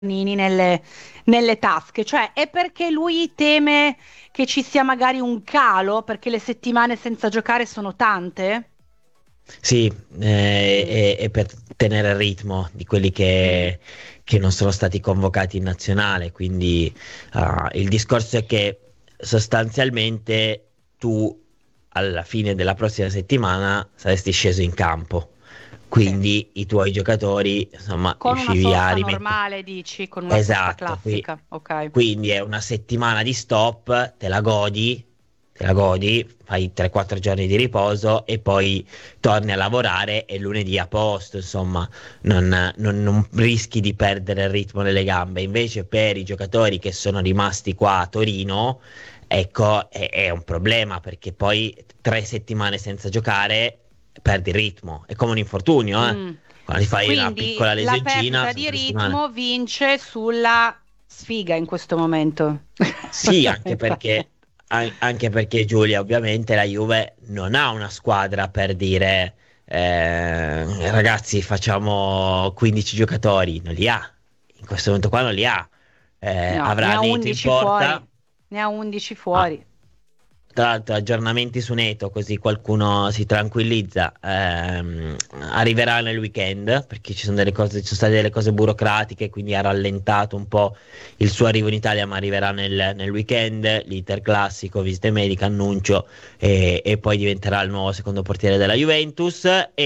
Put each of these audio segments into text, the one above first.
nelle tasche, cioè è perché lui teme che ci sia magari un calo, perché le settimane senza giocare sono tante? Sì, Mm, e per tenere il ritmo di quelli mm. che non sono stati convocati in nazionale. Quindi il discorso è che sostanzialmente tu alla fine della prossima settimana saresti sceso in campo. Sì. Quindi i tuoi giocatori, insomma, Con una riuscivi a sosta rimettere. normale, dici, con una sosta Esatto, classica, ok. quindi è una settimana di stop, te la godi, fai 3-4 giorni di riposo e poi torni a lavorare e lunedì a posto, insomma, non rischi di perdere il ritmo nelle gambe. Invece per i giocatori che sono rimasti qua a Torino, ecco, è un problema perché poi 3 settimane senza giocare perdi il ritmo. È come un infortunio, eh? Mm. Quando ti fai una Quindi piccola la lesioncina, perdita sono di 3 settimane. ritmo vince sulla sfiga in questo momento. Sì, anche perché Giulia, ovviamente la Juve non ha una squadra per dire ragazzi, facciamo 15 giocatori, non li ha. In questo momento qua non li ha. No, ne Avrà ha Neto in 11 fuori. porta. Ne ha 11 Ah, fuori. tra l'altro, aggiornamenti su Neto, così qualcuno si tranquillizza. Arriverà nel weekend perché ci sono delle cose, ci sono state delle cose burocratiche, quindi ha rallentato un po' il suo arrivo in Italia, ma arriverà nel weekend. L'iter classico, visite mediche, annuncio e poi diventerà il nuovo secondo portiere della Juventus.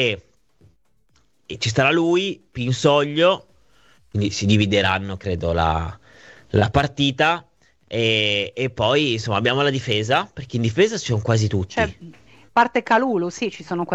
E ci sarà lui, Pinsoglio, quindi si divideranno, credo, la partita. E poi insomma abbiamo la difesa, perché in difesa ci sono Cioè, tutti, parte Calulu, sì, ci sono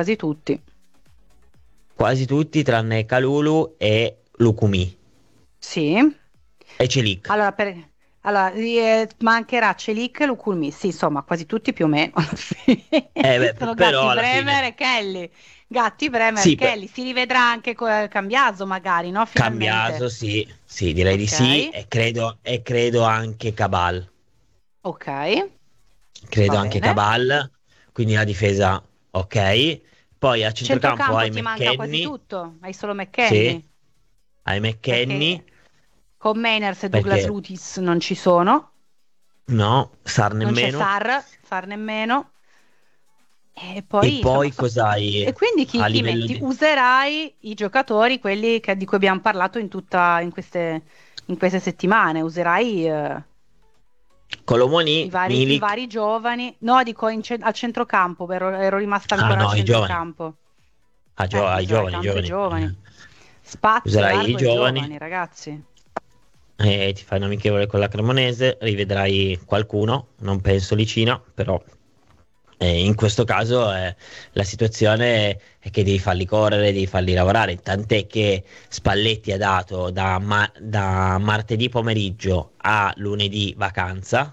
quasi tutti tranne Kalulu e Lukumi sì. e Celic. Allora, mancherà Celic e Luculmi, sì, insomma, quasi tutti più o meno. Sì. Beh, Sono però Gatti alla Bremer fine e Kelly. Gatti Bremer e sì, Kelly. Si rivedrà anche Cambiaso, magari, no? Finalmente. Cambiaso, sì, sì, direi di Ok, sì, e credo anche Cabal. ok, Credo va anche bene. Cabal, quindi la difesa, ok. Poi a centrocampo Centrocampo hai ti manca quasi McKennie, tutto, hai solo sì, McKennie, hai McKennie, perché con Mainers e Douglas perché Lutis non ci sono, no, Sar non c'è nemmeno. Sar nemmeno. E E poi, insomma, poi cos'hai e quindi a chi livello metti? di... Userai i giocatori, quelli di cui abbiamo parlato in queste settimane, userai Colomoni, i Milik, vari giovani. No, dico al centrocampo, ero rimasta ah ancora al no, i giovani, centrocampo. ai Userai giovani, i tanto i giovani. giovani. Spazio Userai i largo ai giovani giovani, ragazzi. e ti fai un amichevole con la Cremonese, rivedrai qualcuno, non penso Licina, però in questo caso la situazione è che devi farli correre, devi farli lavorare, tant'è che Spalletti ha dato da martedì pomeriggio a lunedì vacanza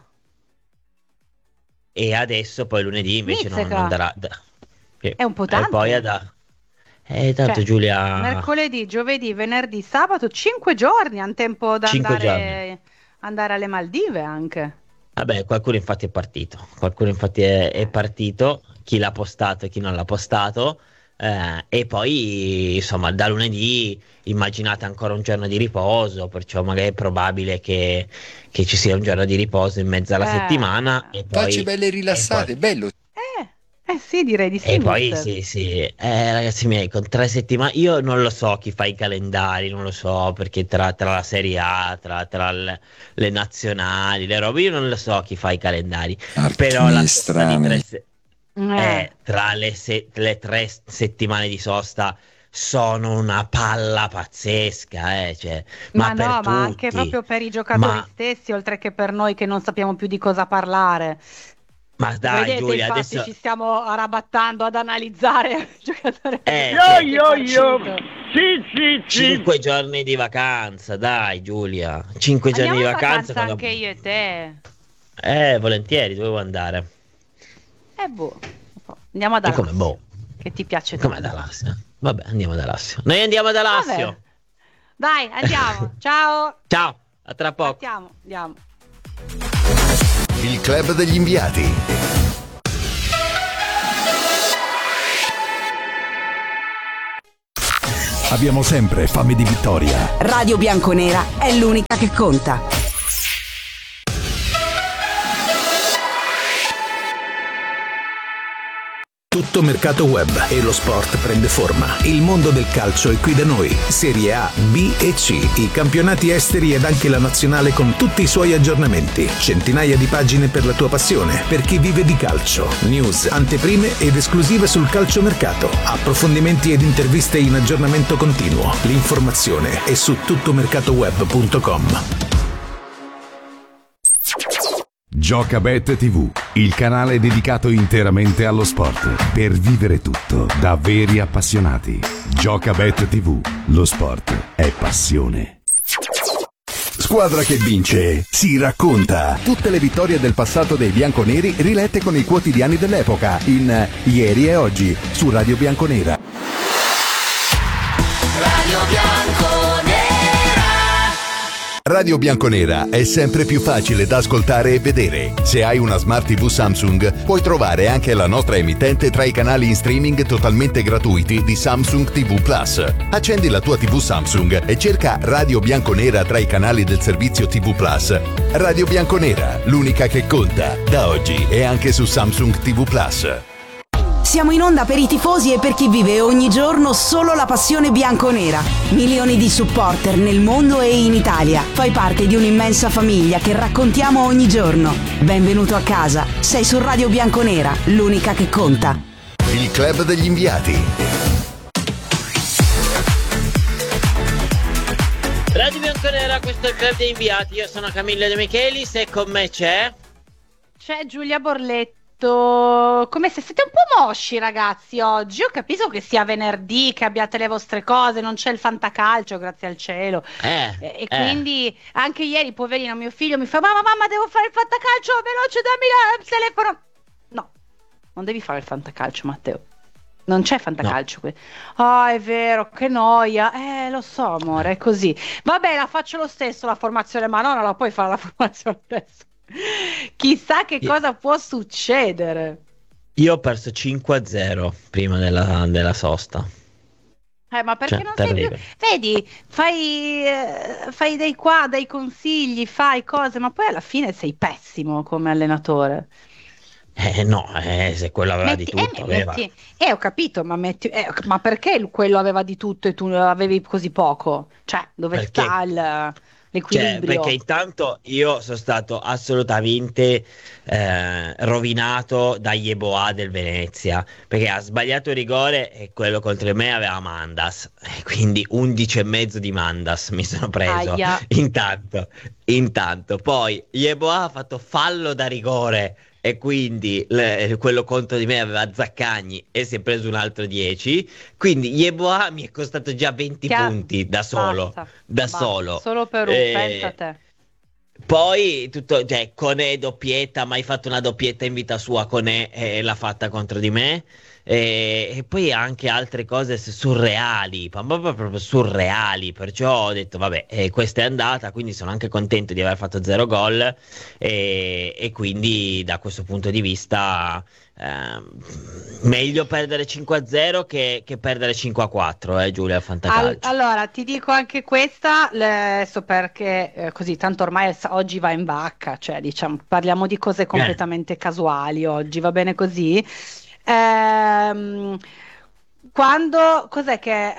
e adesso poi lunedì invece non Mizzica, darà. è un po' E poi tanto. tanto Cioè, Giulia, mercoledì, giovedì, venerdì, sabato, 5 giorni hanno tempo da 5 giorni. andare alle Maldive anche. Vabbè, qualcuno infatti è Eh, partito, chi l'ha postato e chi non l'ha postato, e poi insomma da lunedì immaginate ancora un giorno di riposo, perciò magari è probabile che ci sia un giorno di riposo in mezzo alla settimana eh, Facce belle e poi rilassate, bello. sì, direi di sì, E poi mister. sì, sì, ragazzi miei, con 3 settimane, io non lo so chi fa i calendari, non lo so, perché tra la Serie A, tra le nazionali, le robe, io non lo so chi fa i calendari, però la Archi sosta di strani. tra le 3 settimane di sosta sono una palla pazzesca, cioè, ma Ma per no, ma anche tutti, proprio per i giocatori ma, stessi, oltre che per noi che non sappiamo più di cosa parlare. ma dai Vedete, Giulia, infatti, adesso, ci stiamo arrabattando ad analizzare giocatore per Yo giocatore cioè, chi è yo yo, ci- partito. sì sì sì, 5 giorni di vacanza, dai Giulia, 5 giorni Andiamo di in vacanza vacanza quando... anche io e te. Volentieri, dovevo andare. Boh, andiamo ad E come, Alassio, boh, che ti piace com'è da tanto. Alassio? Vabbè, andiamo ad Alassio. Noi andiamo ad Vabbè, Alassio. dai, andiamo. Ciao. Ciao, a tra poco. Partiamo, andiamo. Il club degli inviati. Abbiamo sempre fame di vittoria. Radio Bianconera è l'unica che conta. Tutto mercato web e lo sport prende forma. Il mondo del calcio è qui da noi. Serie A, B e C, i campionati esteri ed anche la nazionale con tutti i suoi aggiornamenti. Centinaia di pagine per la tua passione, per chi vive di calcio. News, anteprime ed esclusive sul calciomercato. Approfondimenti ed interviste in aggiornamento continuo. L'informazione è su tuttomercatoweb.com. Giocabet TV, il canale dedicato interamente allo sport, per vivere tutto da veri appassionati. Giocabet TV, lo sport è passione. Squadra che vince si racconta. Tutte le vittorie del passato dei bianconeri rilette con i quotidiani dell'epoca in Ieri e Oggi su Radio Bianconera. Radio Bianconera. Radio Bianconera è sempre più facile da ascoltare e vedere. Se hai una Smart TV Samsung, puoi trovare anche la nostra emittente tra i canali in streaming totalmente gratuiti di Samsung TV Plus. Accendi la tua TV Samsung e cerca Radio Bianconera tra i canali del servizio TV Plus. Radio Bianconera, l'unica che conta, da oggi e anche su Samsung TV Plus. Siamo in onda per i tifosi e per chi vive ogni giorno solo la passione bianconera. Milioni di supporter nel mondo e in Italia. Fai parte di un'immensa famiglia che raccontiamo ogni giorno. Benvenuto a casa. Sei su Radio Bianconera, l'unica che conta. Il club degli inviati. Radio Bianconera, questo è il club dei inviati. Io sono Camillo De Michelis e con me c'è Giulia Borletto. Come se siete un po' mosci, ragazzi, oggi. Ho capito che sia venerdì, che abbiate le vostre cose, non c'è il fantacalcio, grazie al cielo. Quindi anche ieri, poverino, mio figlio mi fa: mamma, devo fare il fantacalcio, veloce, dammi il telefono. No, non devi fare il fantacalcio, Matteo. Non c'è fantacalcio qui. Ah, è vero, che noia. Lo so, amore, è così. Vabbè, la faccio lo stesso la formazione, ma no, non la puoi fare la formazione adesso. Chissà che cosa può succedere. Io ho perso 5-0 prima della sosta. Ma perché non sei più... Vedi, fai dei consigli, fai cose, ma poi alla fine sei pessimo come allenatore. Se quello aveva di tutto, aveva. Ho capito, ma perché quello aveva di tutto e tu avevi così poco? Cioè, dove sta l'equilibrio? Perché intanto io sono stato assolutamente rovinato da Yeboah del Venezia, perché ha sbagliato il rigore e quello contro me aveva Mandas, quindi 11,5 di Mandas mi sono preso. Aia. Intanto poi Yeboah ha fatto fallo da rigore e quindi quello contro di me aveva Zaccagni e si è preso un altro 10, quindi Yeboah mi è costato già 20 punti da solo. Solo per pensa a te. Poi Conè doppietta, mai fatto una doppietta in vita sua, Conè l'ha fatta contro di me. E poi anche altre cose surreali, proprio surreali, perciò ho detto vabbè, questa è andata, quindi sono anche contento di aver fatto 0 gol e quindi da questo punto di vista meglio perdere 5-0 che perdere 5-4, Giulia, fantacalcio. Allora ti dico anche questa adesso perché così tanto ormai oggi va in vacca, cioè diciamo parliamo di cose completamente casuali oggi, va bene così. Quando cos'è che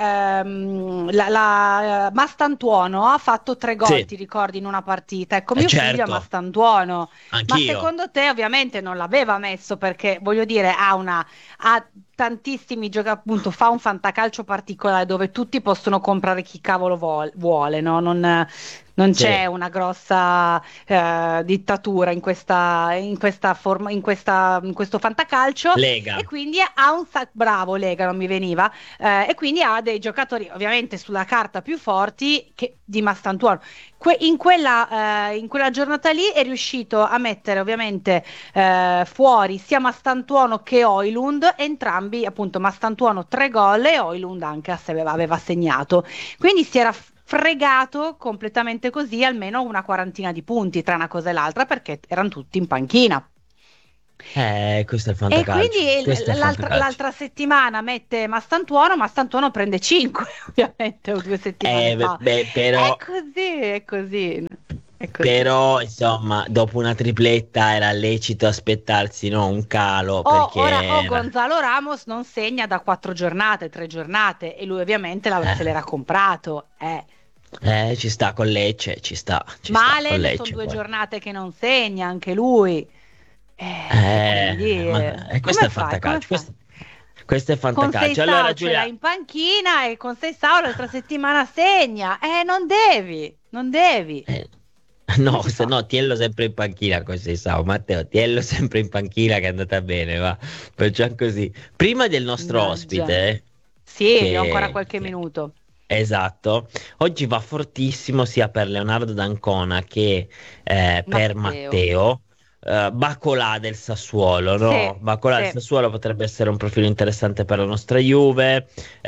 Mastantuono ha fatto 3 gol, sì. Ti ricordi, in una partita? Ecco, mio certo. figlio è Mastantuono. Anch'io. Ma secondo te ovviamente non l'aveva messo perché voglio dire ha tantissimi giochi, appunto fa un fantacalcio particolare dove tutti possono comprare chi cavolo vuole, no? Non c'è una grossa dittatura in questa forma, in questo fantacalcio. Lega. E quindi ha bravo Lega, non mi veniva, e quindi ha dei giocatori ovviamente sulla carta più forti di Mastantuono. In quella giornata lì è riuscito a mettere ovviamente fuori sia Mastantuono che Højlund, entrambi appunto Mastantuono 3 gol e Højlund anche aveva segnato, quindi si era fregato completamente così almeno una quarantina di punti tra una cosa e l'altra perché erano tutti in panchina. Questo è il E fantacalcio. quindi Questo è il fantacalcio. l'altra settimana mette Mastantuono prende 5, ovviamente, o 2 settimane fa. Però, È così, è così. però, insomma, dopo una tripletta era lecito aspettarsi, no, un calo, perché Ora Gonzalo Ramos non segna da 4 giornate, 3 giornate, e lui ovviamente se l'era comprato. ci sta con Lecce, ci sta con Malen sono Lecce 2 giornate che non segna, anche lui. Quindi, questo come è fai? fantacalcio. Come fai? Questo è Con fantacalcio. Seisao Allora, ce l'ha Giulia, in panchina e con Seisao l'altra settimana segna. Non devi. no, Si se fa? no, tienlo sempre in panchina così, Sao. Matteo, tienlo sempre in panchina che è andata bene, va. Facciamo così. Prima del nostro Mannaggia. ospite, Sì, abbiamo ancora che, qualche che- minuto. esatto, oggi va fortissimo sia per Leonardo D'Ancona che per Matteo. Matteo. Bacolà del Sassuolo, Sì, no? Bacolà del sì. Sassuolo potrebbe essere un profilo interessante per la nostra Juve.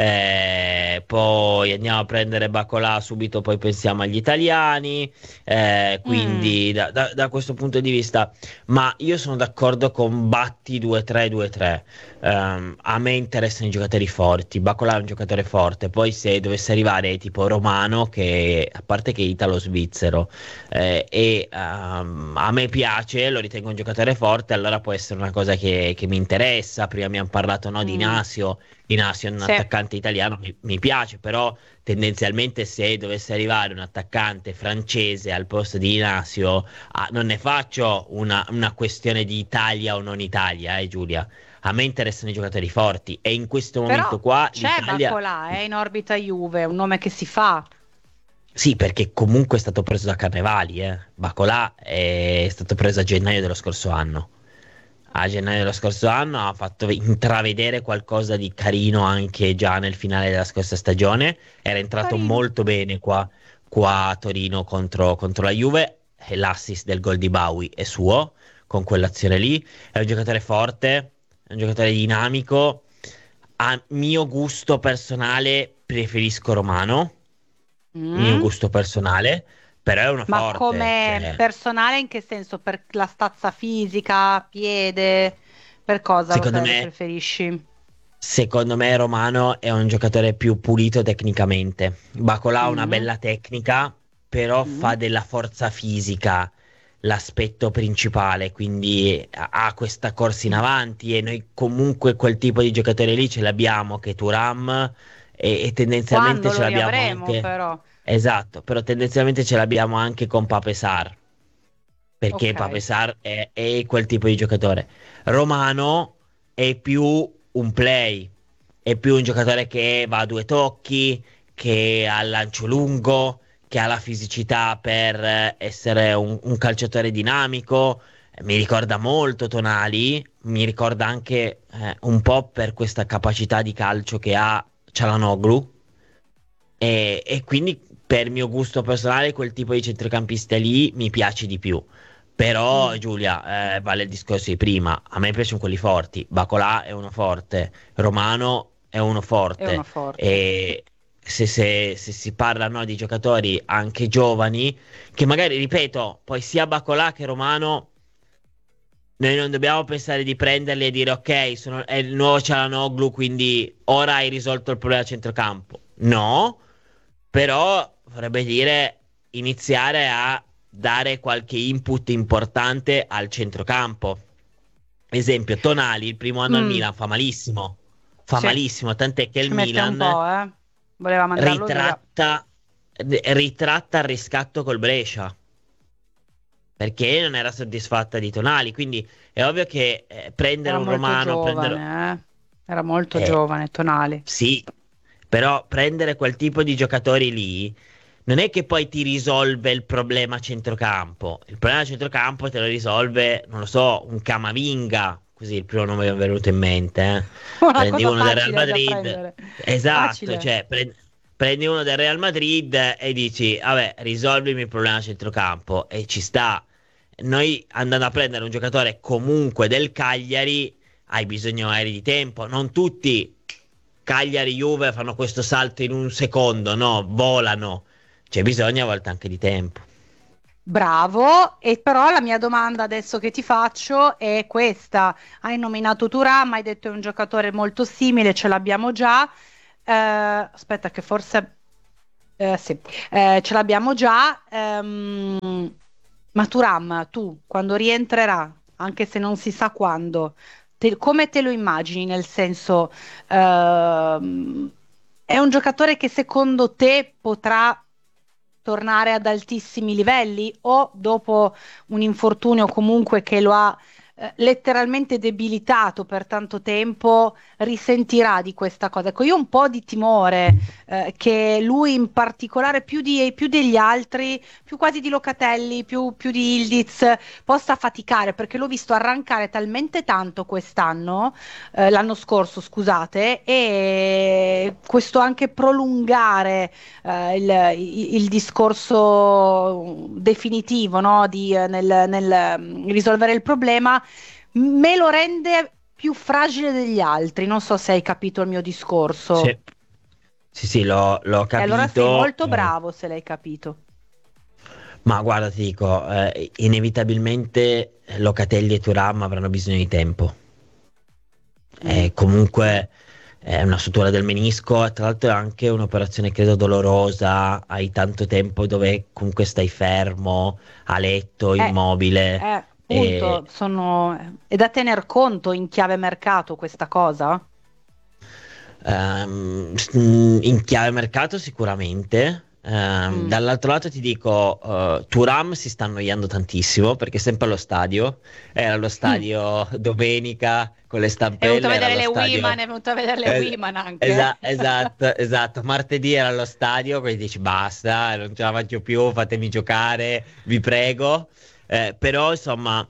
Poi andiamo a prendere Bacolà subito, poi pensiamo agli italiani. Mm, Quindi da questo punto di vista, ma io sono d'accordo con Batti 2-3-2-3. A me interessano i giocatori forti. Bacolà è un giocatore forte. Poi, se dovesse arrivare tipo Romano, che a parte che è italo-svizzero, a me piace, lo ritengo un giocatore forte, allora può essere una cosa che mi interessa. Prima mi hanno parlato, no, di mm. Nasio. Di Nasio è un Sì. attaccante italiano, mi piace, però tendenzialmente se dovesse arrivare un attaccante francese al posto di Nasio, non ne faccio una questione di Italia o non Italia, Giulia. A me interessano i giocatori forti e in questo momento Però qua c'è l'Italia, Bacolà, in orbita Juve, è un nome che si fa. sì, perché comunque è stato preso da Carnevali, eh. Bacolà è stato preso a gennaio dello scorso anno. A gennaio dello scorso anno ha fatto intravedere qualcosa di carino anche già nel finale della scorsa stagione. Era entrato Carino. molto bene qua a Torino contro la Juve. E l'assist del gol di Bawi è suo con quell'azione lì. È un giocatore forte, è un giocatore dinamico. A mio gusto personale preferisco Romano, mio Mm. gusto personale, però è uno Ma forte. come personale in che senso? Per la stazza fisica, piede, per cosa Secondo lo me preferisci? Secondo me Romano è un giocatore più pulito tecnicamente. Bacolà ha una Mm, bella tecnica, però mm. fa della forza fisica l'aspetto principale, quindi ha questa corsa in avanti e noi comunque quel tipo di giocatore lì ce l'abbiamo, che è Thuram, e tendenzialmente Quando ce lo l'abbiamo riavremo, anche, però. esatto, però tendenzialmente ce l'abbiamo anche con Pape Sarr, perché Pape Ok. Sarr è quel tipo di giocatore. Romano è più un play, è più un giocatore che va a due tocchi, che ha il lancio lungo, che ha la fisicità per essere un calciatore dinamico. Mi ricorda molto Tonali, mi ricorda anche un po' per questa capacità di calcio che ha Çalhanoğlu. E quindi per mio gusto personale quel tipo di centrocampista lì mi piace di più. Però Mm, Giulia, vale il discorso di prima, a me piacciono quelli forti. Bacolà è uno forte, Romano è uno è uno forte. forte. E se si parla, no, di giocatori anche giovani, che magari, ripeto, poi sia Bacolà che Romano, noi non dobbiamo pensare di prenderli e dire ok, è il nuovo Çalhanoğlu, quindi ora hai risolto il problema a centrocampo. No, però vorrebbe dire iniziare a dare qualche input importante al centrocampo. Esempio, Tonali, il primo anno al Mm, Milan, fa sì, malissimo, tant'è che il ci mette un Milan po', eh. Voleva mandarlo via. ritratta, ritratta il riscatto col Brescia, perché non era soddisfatta di Tonali, quindi è ovvio che prendere Era un molto romano, prendere... giovane, eh. Era molto eh, giovane, Tonali. sì, però prendere quel tipo di giocatori lì non è che poi ti risolve il problema a centrocampo. Il problema a centrocampo te lo risolve, non lo so, un Camavinga, così il primo nome mi è venuto in mente. Una Prendi cosa uno del Real facile da Madrid, prendere. esatto, Facile. cioè prendi uno del Real Madrid e dici, vabbè, risolvimi il problema a centrocampo e ci sta. Noi andando a prendere un giocatore comunque del Cagliari, hai bisogno magari di tempo. Non tutti Cagliari Juve fanno questo salto in un secondo, no, volano. C'è bisogno a volte anche di tempo. Bravo, e però la mia domanda adesso che ti faccio è questa. Hai nominato Thuram, hai detto è un giocatore molto simile, ce l'abbiamo già. Aspetta che forse... sì, ce l'abbiamo già. Ma Thuram, tu, quando rientrerà, anche se non si sa quando, come te lo immagini? Nel senso, è un giocatore che secondo te potrà tornare ad altissimi livelli o dopo un infortunio comunque che lo ha letteralmente debilitato per tanto tempo, risentirà di questa cosa? Ecco, io ho un po' di timore che lui in particolare più degli altri, più quasi di Locatelli, più di Ildiz, possa faticare perché l'ho visto arrancare talmente tanto quest'anno, l'anno scorso, scusate, e questo anche prolungare il discorso definitivo, no, nel risolvere il problema, me lo rende più fragile degli altri. Non so se hai capito il mio discorso. Sì, sì, l'ho E allora sei capito. molto bravo se l'hai capito. Ma guarda, ti dico, inevitabilmente Locatelli e Thuram avranno bisogno di tempo. Comunque è una sutura del menisco, e tra l'altro è anche un'operazione credo dolorosa, hai tanto tempo dove comunque stai fermo, a letto, immobile. Appunto, è da tener conto in chiave mercato questa cosa? In chiave mercato sicuramente. Dall'altro lato ti dico, Thuram si sta annoiando tantissimo perché è sempre allo stadio. Era allo stadio domenica con le È stampelle. venuto a vedere era le allo stadio- Women, è venuto a vedere le Women anche. Esatto. Martedì era allo stadio, quindi dici basta, non ce la faccio più, fatemi giocare, vi prego. Però insomma,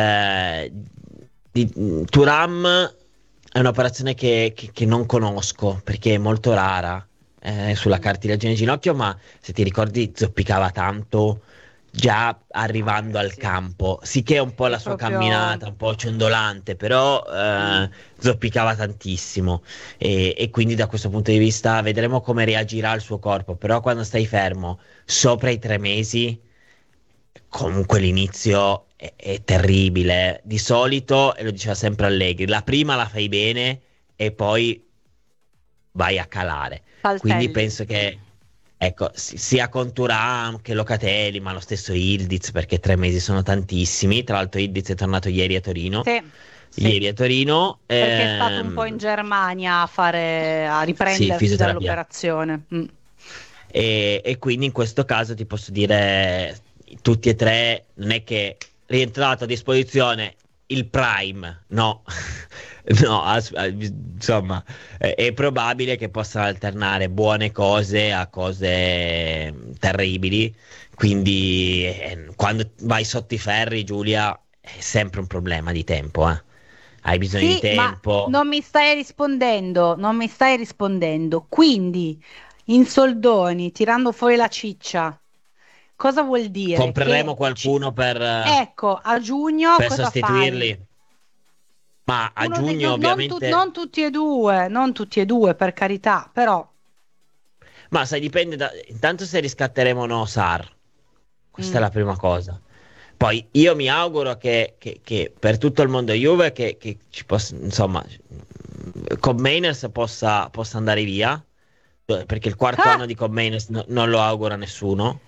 Thuram è un'operazione che non conosco perché è molto rara sulla cartilagine ginocchio, ma se ti ricordi zoppicava tanto già arrivando al campo. Sì che è un po' È la sua proprio- camminata, un po' ciondolante, però zoppicava tantissimo e quindi da questo punto di vista vedremo come reagirà il suo corpo, però quando stai fermo sopra i 3 mesi, comunque l'inizio è terribile. Di solito, e lo diceva sempre Allegri, la prima la fai bene e poi vai a calare. Quindi Saltelli. penso che, ecco, sia con Thuram che Locatelli, ma lo stesso Ildiz, perché 3 mesi sono tantissimi. Tra l'altro Ildiz è tornato ieri a Torino. Sì, sì. Ieri a Torino. Perché è stato un po' in Germania a Sì, riprendersi fisioterapia. dall'operazione. E quindi in questo caso ti posso dire, tutti e tre, non è che rientrato a disposizione il Prime, no, no, insomma, è probabile che possano alternare buone cose a cose terribili, quindi quando vai sotto i ferri, Giulia, è sempre un problema di tempo, eh. Hai bisogno di Sì, ma tempo. non mi stai rispondendo, non mi stai rispondendo. Quindi, in soldoni, tirando fuori la ciccia, cosa vuol dire? Compreremo Che qualcuno ecco, a giugno per cosa sostituirli. fai? Ma a Uno giugno ovviamente. non tutti e due, per carità, però Ma sai, dipende da. Intanto se riscatteremo no Sar. Questa è la prima cosa. Poi io mi auguro che per tutto il mondo Juve che ci possa, insomma, Cobb Mainers possa andare via. Perché il quarto anno di Cobb Mainers non lo auguro a nessuno.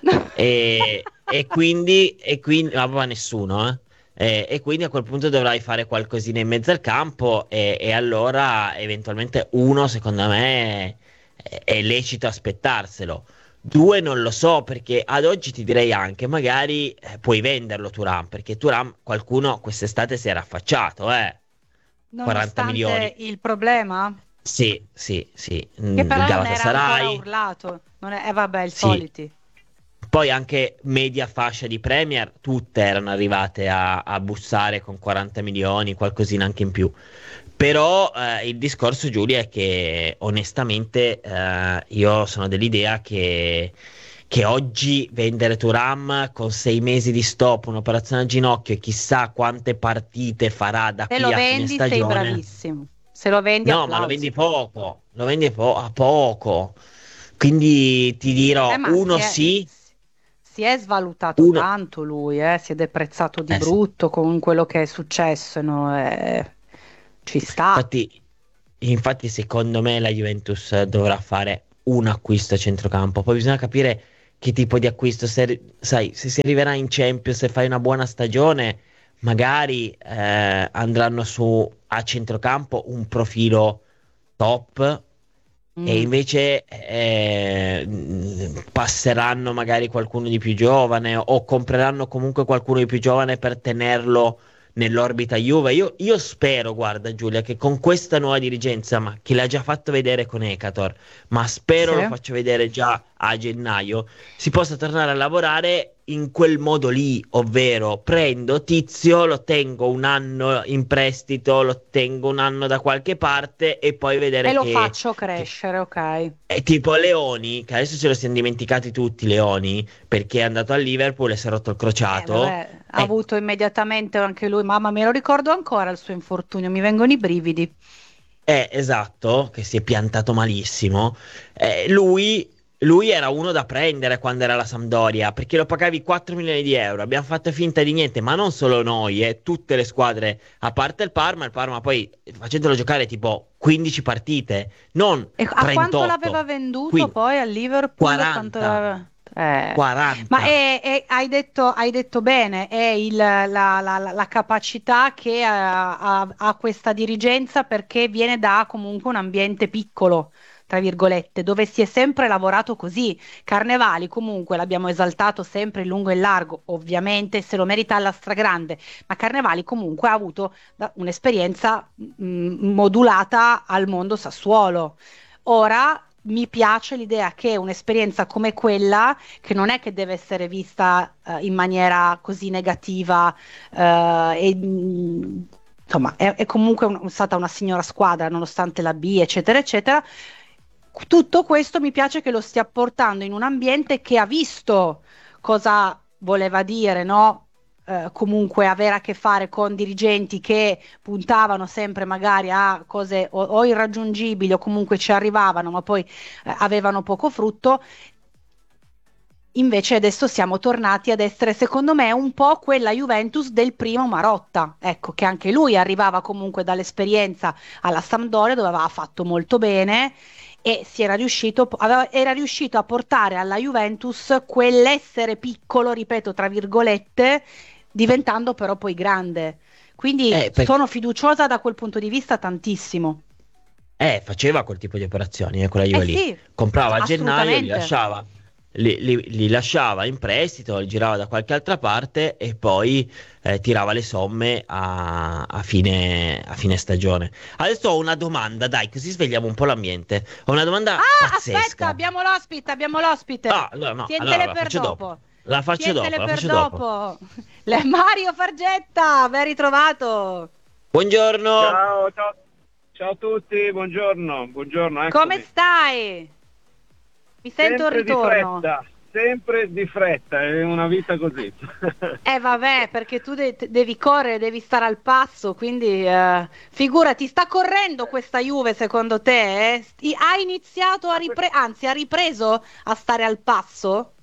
E quindi ma proprio a nessuno, eh. E quindi a quel punto dovrai fare qualcosina in mezzo al campo e allora eventualmente uno, secondo me, è lecito aspettarselo. Due non lo so perché ad oggi ti direi anche magari puoi venderlo Thuram perché Thuram qualcuno quest'estate si era affacciato, 40 milioni. nonostante il problema, Sì. che però non era ancora Galatasaray. urlato, non è, vabbè, il Sì. soliti. Poi anche media fascia di Premier, tutte erano arrivate a bussare con 40 milioni, qualcosina anche in più. Però il discorso, Giulia, è che onestamente io sono dell'idea che oggi vendere Thuram con 6 mesi di stop, un'operazione a ginocchio e chissà quante partite farà da Se qui lo a fine vendi sei stagione. bravissimo, se lo vendi No, ma lo applausi. vendi poco, lo vendi a poco. Quindi ti dirò, Ma uno sì. Si è svalutato tanto lui, si è deprezzato di brutto con quello che è successo, no? Ci sta. Infatti secondo me la Juventus dovrà fare un acquisto a centrocampo, poi bisogna capire che tipo di acquisto, se si arriverà in Champions, se fai una buona stagione, magari andranno su a centrocampo un profilo top e invece passeranno magari qualcuno di più giovane o compreranno comunque qualcuno di più giovane per tenerlo nell'orbita Juve. Io spero, guarda Giulia, che con questa nuova dirigenza, ma che l'ha già fatto vedere con Ekator, ma spero lo faccio vedere già a gennaio, si possa tornare a lavorare in quel modo lì, ovvero prendo Tizio, lo tengo un anno in prestito, lo tengo un anno da qualche parte e poi vedere e lo faccio crescere, ok. È tipo Leoni, che adesso ce lo siamo dimenticati tutti, Leoni, perché è andato al Liverpool e si è rotto il crociato. Ha avuto immediatamente anche lui, mamma, me lo ricordo ancora il suo infortunio, mi vengono i brividi. Esatto, che si è piantato malissimo. Lui era uno da prendere quando era la Sampdoria, perché lo pagavi 4 milioni di euro. Abbiamo fatto finta di niente, ma non solo noi, tutte le squadre, a parte il Parma poi facendolo giocare tipo 15 partite, non e 38. A quanto l'aveva venduto Quindi, poi al Liverpool? 40. 40. Ma hai detto bene, è la capacità che ha questa dirigenza, perché viene da comunque un ambiente piccolo, tra virgolette, dove si è sempre lavorato così. Carnevali comunque l'abbiamo esaltato sempre in lungo e in largo, ovviamente se lo merita alla stragrande, ma Carnevali comunque ha avuto un'esperienza modulata al mondo Sassuolo. Ora mi piace l'idea che un'esperienza come quella, che non è che deve essere vista in maniera così negativa, insomma è comunque stata una signora squadra nonostante la B, eccetera eccetera. Tutto questo mi piace che lo stia portando in un ambiente che ha visto cosa voleva dire, no? Comunque avere a che fare con dirigenti che puntavano sempre magari a cose o irraggiungibili o comunque ci arrivavano ma poi avevano poco frutto. Invece adesso siamo tornati ad essere, secondo me, un po' quella Juventus del primo Marotta, ecco, che anche lui arrivava comunque dall'esperienza alla Sampdoria dove aveva fatto molto bene e era riuscito a portare alla Juventus quell'essere piccolo, ripeto, tra virgolette, diventando però poi grande. Quindi sono fiduciosa da quel punto di vista tantissimo. Faceva quel tipo di operazioni con la Juve lì. Sì, comprava a gennaio, li lasciava in prestito, li girava da qualche altra parte e poi tirava le somme a fine stagione. Adesso ho una domanda, dai, così svegliamo un po' l'ambiente. Ho una domanda pazzesca. Aspetta, abbiamo l'ospite. No, Tientele allora, per dopo. La faccio dopo. Mario Fargetta, ben ritrovato. Buongiorno. Ciao a tutti, buongiorno. Come stai? Mi sento il ritorno. Sempre di fretta, è una vita così. Vabbè, perché tu devi correre, devi stare al passo, quindi figurati, sta correndo questa Juve secondo te? Ha iniziato ha ripreso a stare al passo?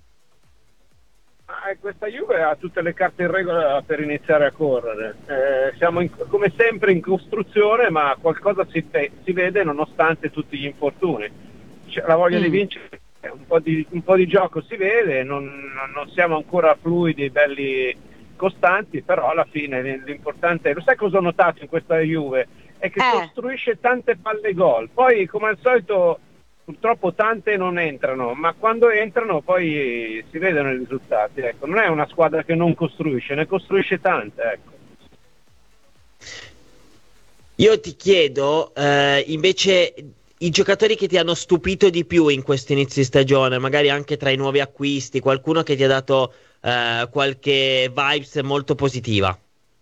Questa Juve ha tutte le carte in regola per iniziare a correre. Siamo come sempre in costruzione, ma qualcosa si vede nonostante tutti gli infortuni. C'è la voglia di vincere. Un po' di gioco si vede, non siamo ancora fluidi, belli, costanti, però alla fine l'importante, lo sai cosa ho notato in questa Juve? È che costruisce tante palle gol, poi come al solito purtroppo tante non entrano, ma quando entrano poi si vedono i risultati, ecco. Non è una squadra che non costruisce, ne costruisce tante, ecco. Io ti chiedo invece i giocatori che ti hanno stupito di più in questo inizio di stagione, magari anche tra i nuovi acquisti, qualcuno che ti ha dato qualche vibes molto positiva.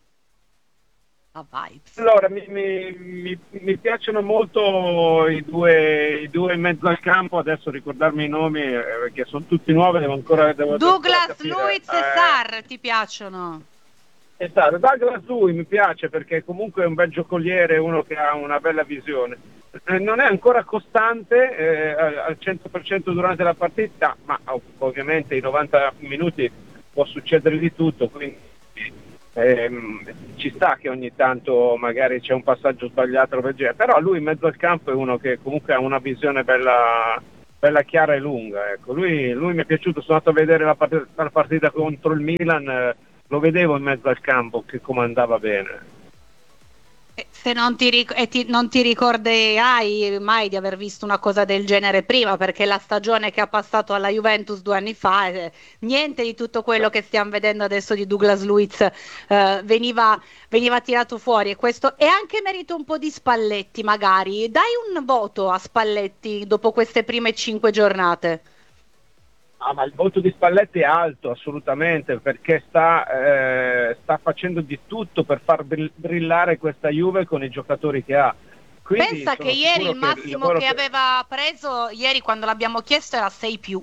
Allora, mi piacciono molto i due in mezzo al campo, adesso ricordarmi i nomi perché sono tutti nuovi, Douglas Luiz e Sarr ti piacciono? Douglas Luiz mi piace perché comunque è un bel giocoliere, uno che ha una bella visione. non è ancora costante al 100% durante la partita, ma ovviamente in 90 minuti può succedere di tutto, quindi ci sta che ogni tanto magari c'è un passaggio sbagliato, però lui in mezzo al campo è uno che comunque ha una visione bella chiara e lunga. Ecco. Lui mi è piaciuto, sono andato a vedere la partita contro il Milan, lo vedevo in mezzo al campo che comandava bene. Se non ti ricorderai mai di aver visto una cosa del genere prima, perché la stagione che ha passato alla Juventus 2 anni fa, niente di tutto quello che stiamo vedendo adesso di Douglas Luiz veniva tirato fuori, e questo è anche merito un po' di Spalletti. Magari dai un voto a Spalletti dopo queste prime 5 giornate. Ma il voto di Spalletti è alto, assolutamente, perché sta facendo di tutto per far brillare questa Juve con i giocatori che ha. Quindi pensa che ieri il massimo che aveva preso, ieri quando l'abbiamo chiesto, era 6+.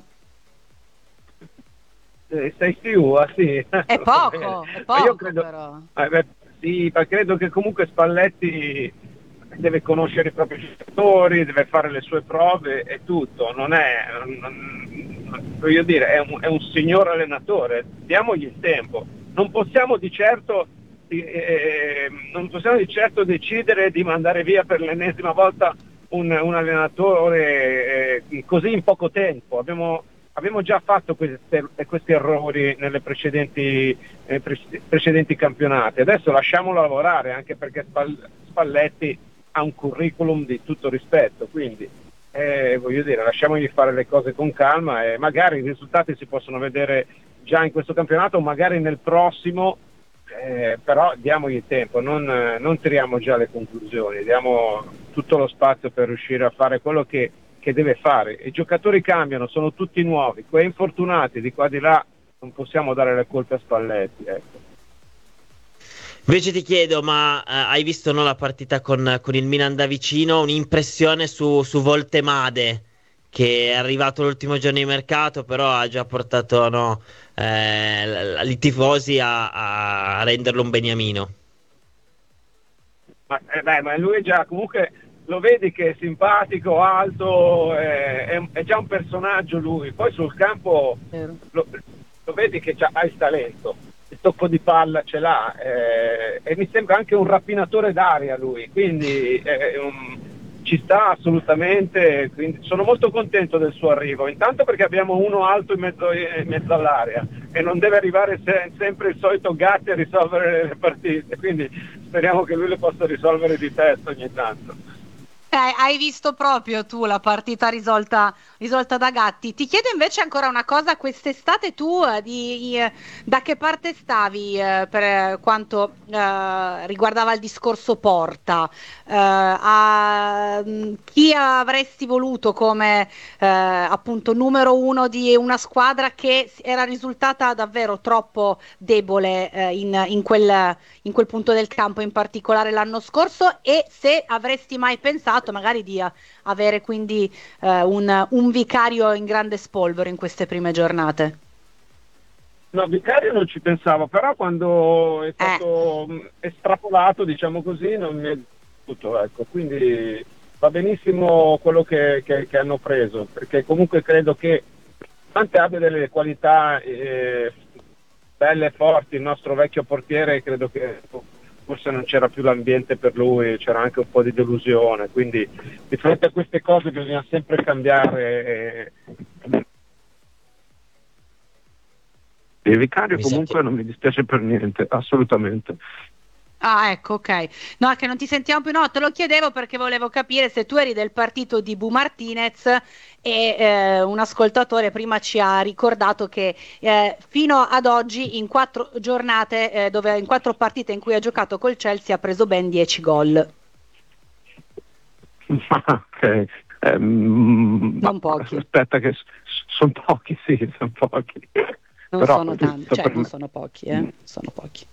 6+, sì. È poco, io credo, però. Sì, ma credo che comunque Spalletti deve conoscere i propri giocatori, deve fare le sue prove e tutto, voglio dire, è un signor allenatore, diamogli il tempo, non possiamo di certo decidere di mandare via per l'ennesima volta un allenatore così in poco tempo. Abbiamo già fatto questi errori nelle precedenti campionati, adesso lasciamolo lavorare, anche perché Spalletti ha un curriculum di tutto rispetto, quindi voglio dire, lasciamogli fare le cose con calma e magari i risultati si possono vedere già in questo campionato o magari nel prossimo, però diamogli tempo, non tiriamo già le conclusioni, diamo tutto lo spazio per riuscire a fare quello che deve fare. I giocatori cambiano, sono tutti nuovi, quei infortunati di qua di là non possiamo dare le colpe a Spalletti, ecco. Invece ti chiedo, ma hai visto la partita con il Milan da vicino? Un'impressione su Voltemade, che è arrivato l'ultimo giorno di mercato, però ha già portato i tifosi a renderlo un beniamino. Ma lui è già, comunque lo vedi che è simpatico, alto, è già un personaggio lui, poi sul campo lo vedi che ha il talento. Il tocco di palla ce l'ha e mi sembra anche un rapinatore d'aria lui, quindi ci sta assolutamente, quindi sono molto contento del suo arrivo, intanto perché abbiamo uno alto in mezzo all'area e non deve arrivare sempre il solito Gatti a risolvere le partite, quindi speriamo che lui le possa risolvere di testa ogni tanto. Hai visto proprio tu la partita risolta da Gatti. Ti chiedo invece ancora una cosa: quest'estate tu da che parte stavi per quanto riguardava il discorso Porta? Chi avresti voluto come appunto numero uno di una squadra che era risultata davvero troppo debole in quel punto del campo, in particolare l'anno scorso, e se avresti mai pensato magari di avere quindi un vicario in grande spolvero in queste prime giornate? No, vicario non ci pensavo, però quando è stato estrapolato, diciamo così, non mi è tutto, ecco, quindi va benissimo quello che hanno preso, perché comunque credo che Ante abbia delle qualità belle e forti. Il nostro vecchio portiere, credo che forse non c'era più l'ambiente per lui, c'era anche un po' di delusione, quindi di fronte a queste cose bisogna sempre cambiare. Il vicario comunque non mi dispiace per niente, assolutamente. Ah, ecco, ok. No, è che non ti sentiamo più. No, te lo chiedevo perché volevo capire se tu eri del partito di Bu Martinez, e un ascoltatore prima ci ha ricordato che fino ad oggi in 4 giornate, in 4 partite in cui ha giocato col Chelsea, ha preso ben 10 gol. Ok. Non pochi. Aspetta che sono pochi, sì, sono pochi. Non Però, sono tanti, cioè non sono pochi, sono pochi.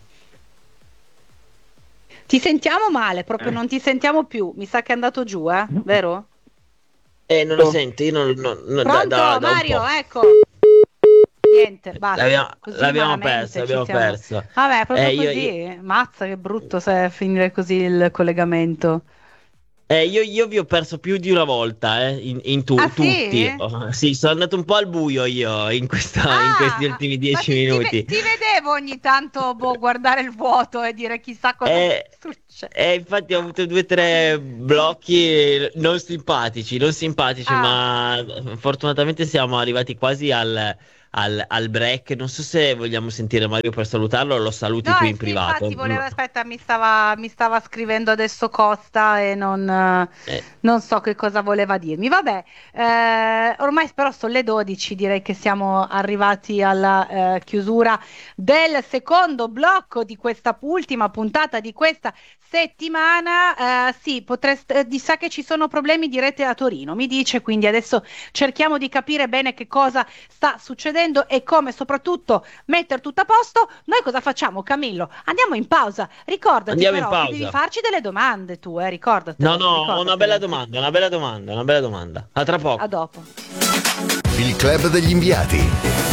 Ti sentiamo male, proprio non ti sentiamo più. Mi sa che è andato giù, vero? Non lo senti? Io Pronto, da Mario, ecco. Niente, basta. L'abbiamo perso. Vabbè, proprio così. Mazza, che brutto se finire così il collegamento. Io vi ho perso più di una volta, tutti. Sì? Sì, sono andato un po' al buio io in questi ultimi 10 minuti. Ti vedevo ogni tanto guardare il vuoto e dire chissà cosa succede. Infatti ho avuto 2 o 3 blocchi non simpatici, ma fortunatamente siamo arrivati quasi al break. Non so se vogliamo sentire Mario per salutarlo o lo saluti tu in privato. Infatti aspetta, mi stava scrivendo adesso Costa e non so che cosa voleva dirmi. Vabbè, ormai però sono le 12, direi che siamo arrivati alla chiusura del secondo blocco di questa ultima puntata di questa settimana. Sì, sa che ci sono problemi di rete a Torino, mi dice, quindi adesso cerchiamo di capire bene che cosa sta succedendo e come soprattutto mettere tutto a posto. Noi cosa facciamo, Camillo? Andiamo in pausa. Ricordati Andiamo però in pausa. che devi farci delle domande tu, ricordati. No, ho una bella domanda. A tra poco. A dopo. Il club degli inviati.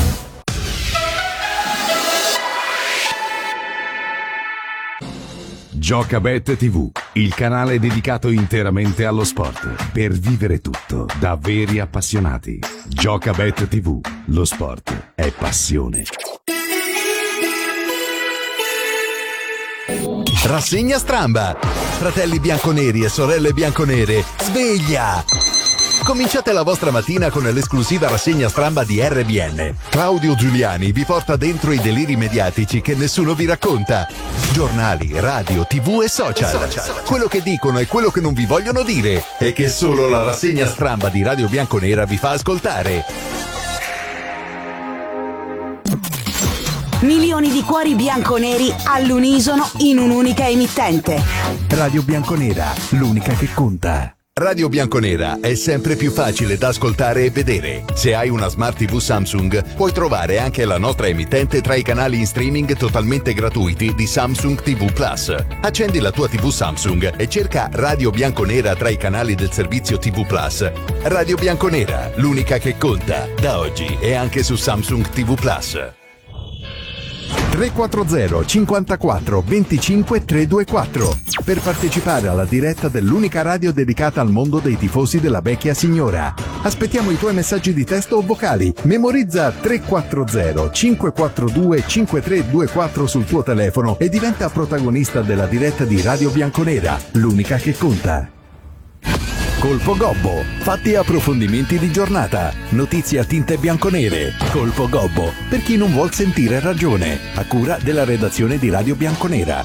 Giocabet TV, il canale dedicato interamente allo sport, per vivere tutto da veri appassionati. Giocabet TV, lo sport è passione. Rassegna stramba. Fratelli bianconeri e sorelle bianconere, sveglia! Cominciate la vostra mattina con l'esclusiva rassegna stramba di RBN. Claudio Giuliani vi porta dentro i deliri mediatici che nessuno vi racconta. Giornali, radio, TV e social. Quello che dicono e quello che non vi vogliono dire. E che solo la rassegna stramba di Radio Bianconera vi fa ascoltare. Milioni di cuori bianconeri all'unisono in un'unica emittente. Radio Bianconera, l'unica che conta. Radio Bianconera è sempre più facile da ascoltare e vedere. Se hai una Smart TV Samsung, puoi trovare anche la nostra emittente tra i canali in streaming totalmente gratuiti di Samsung TV Plus. Accendi la tua TV Samsung e cerca Radio Bianconera tra i canali del servizio TV Plus. Radio Bianconera, l'unica che conta. Da oggi è anche su Samsung TV Plus. 340 54 25 324 per partecipare alla diretta dell'unica radio dedicata al mondo dei tifosi della vecchia signora. Aspettiamo i tuoi messaggi di testo o vocali. Memorizza 340 542 5324 sul tuo telefono e diventa protagonista della diretta di Radio Bianconera, l'unica che conta. Colpo Gobbo, fatti e approfondimenti di giornata, notizie a tinte bianconere. Colpo Gobbo, per chi non vuol sentire ragione, a cura della redazione di Radio Bianconera.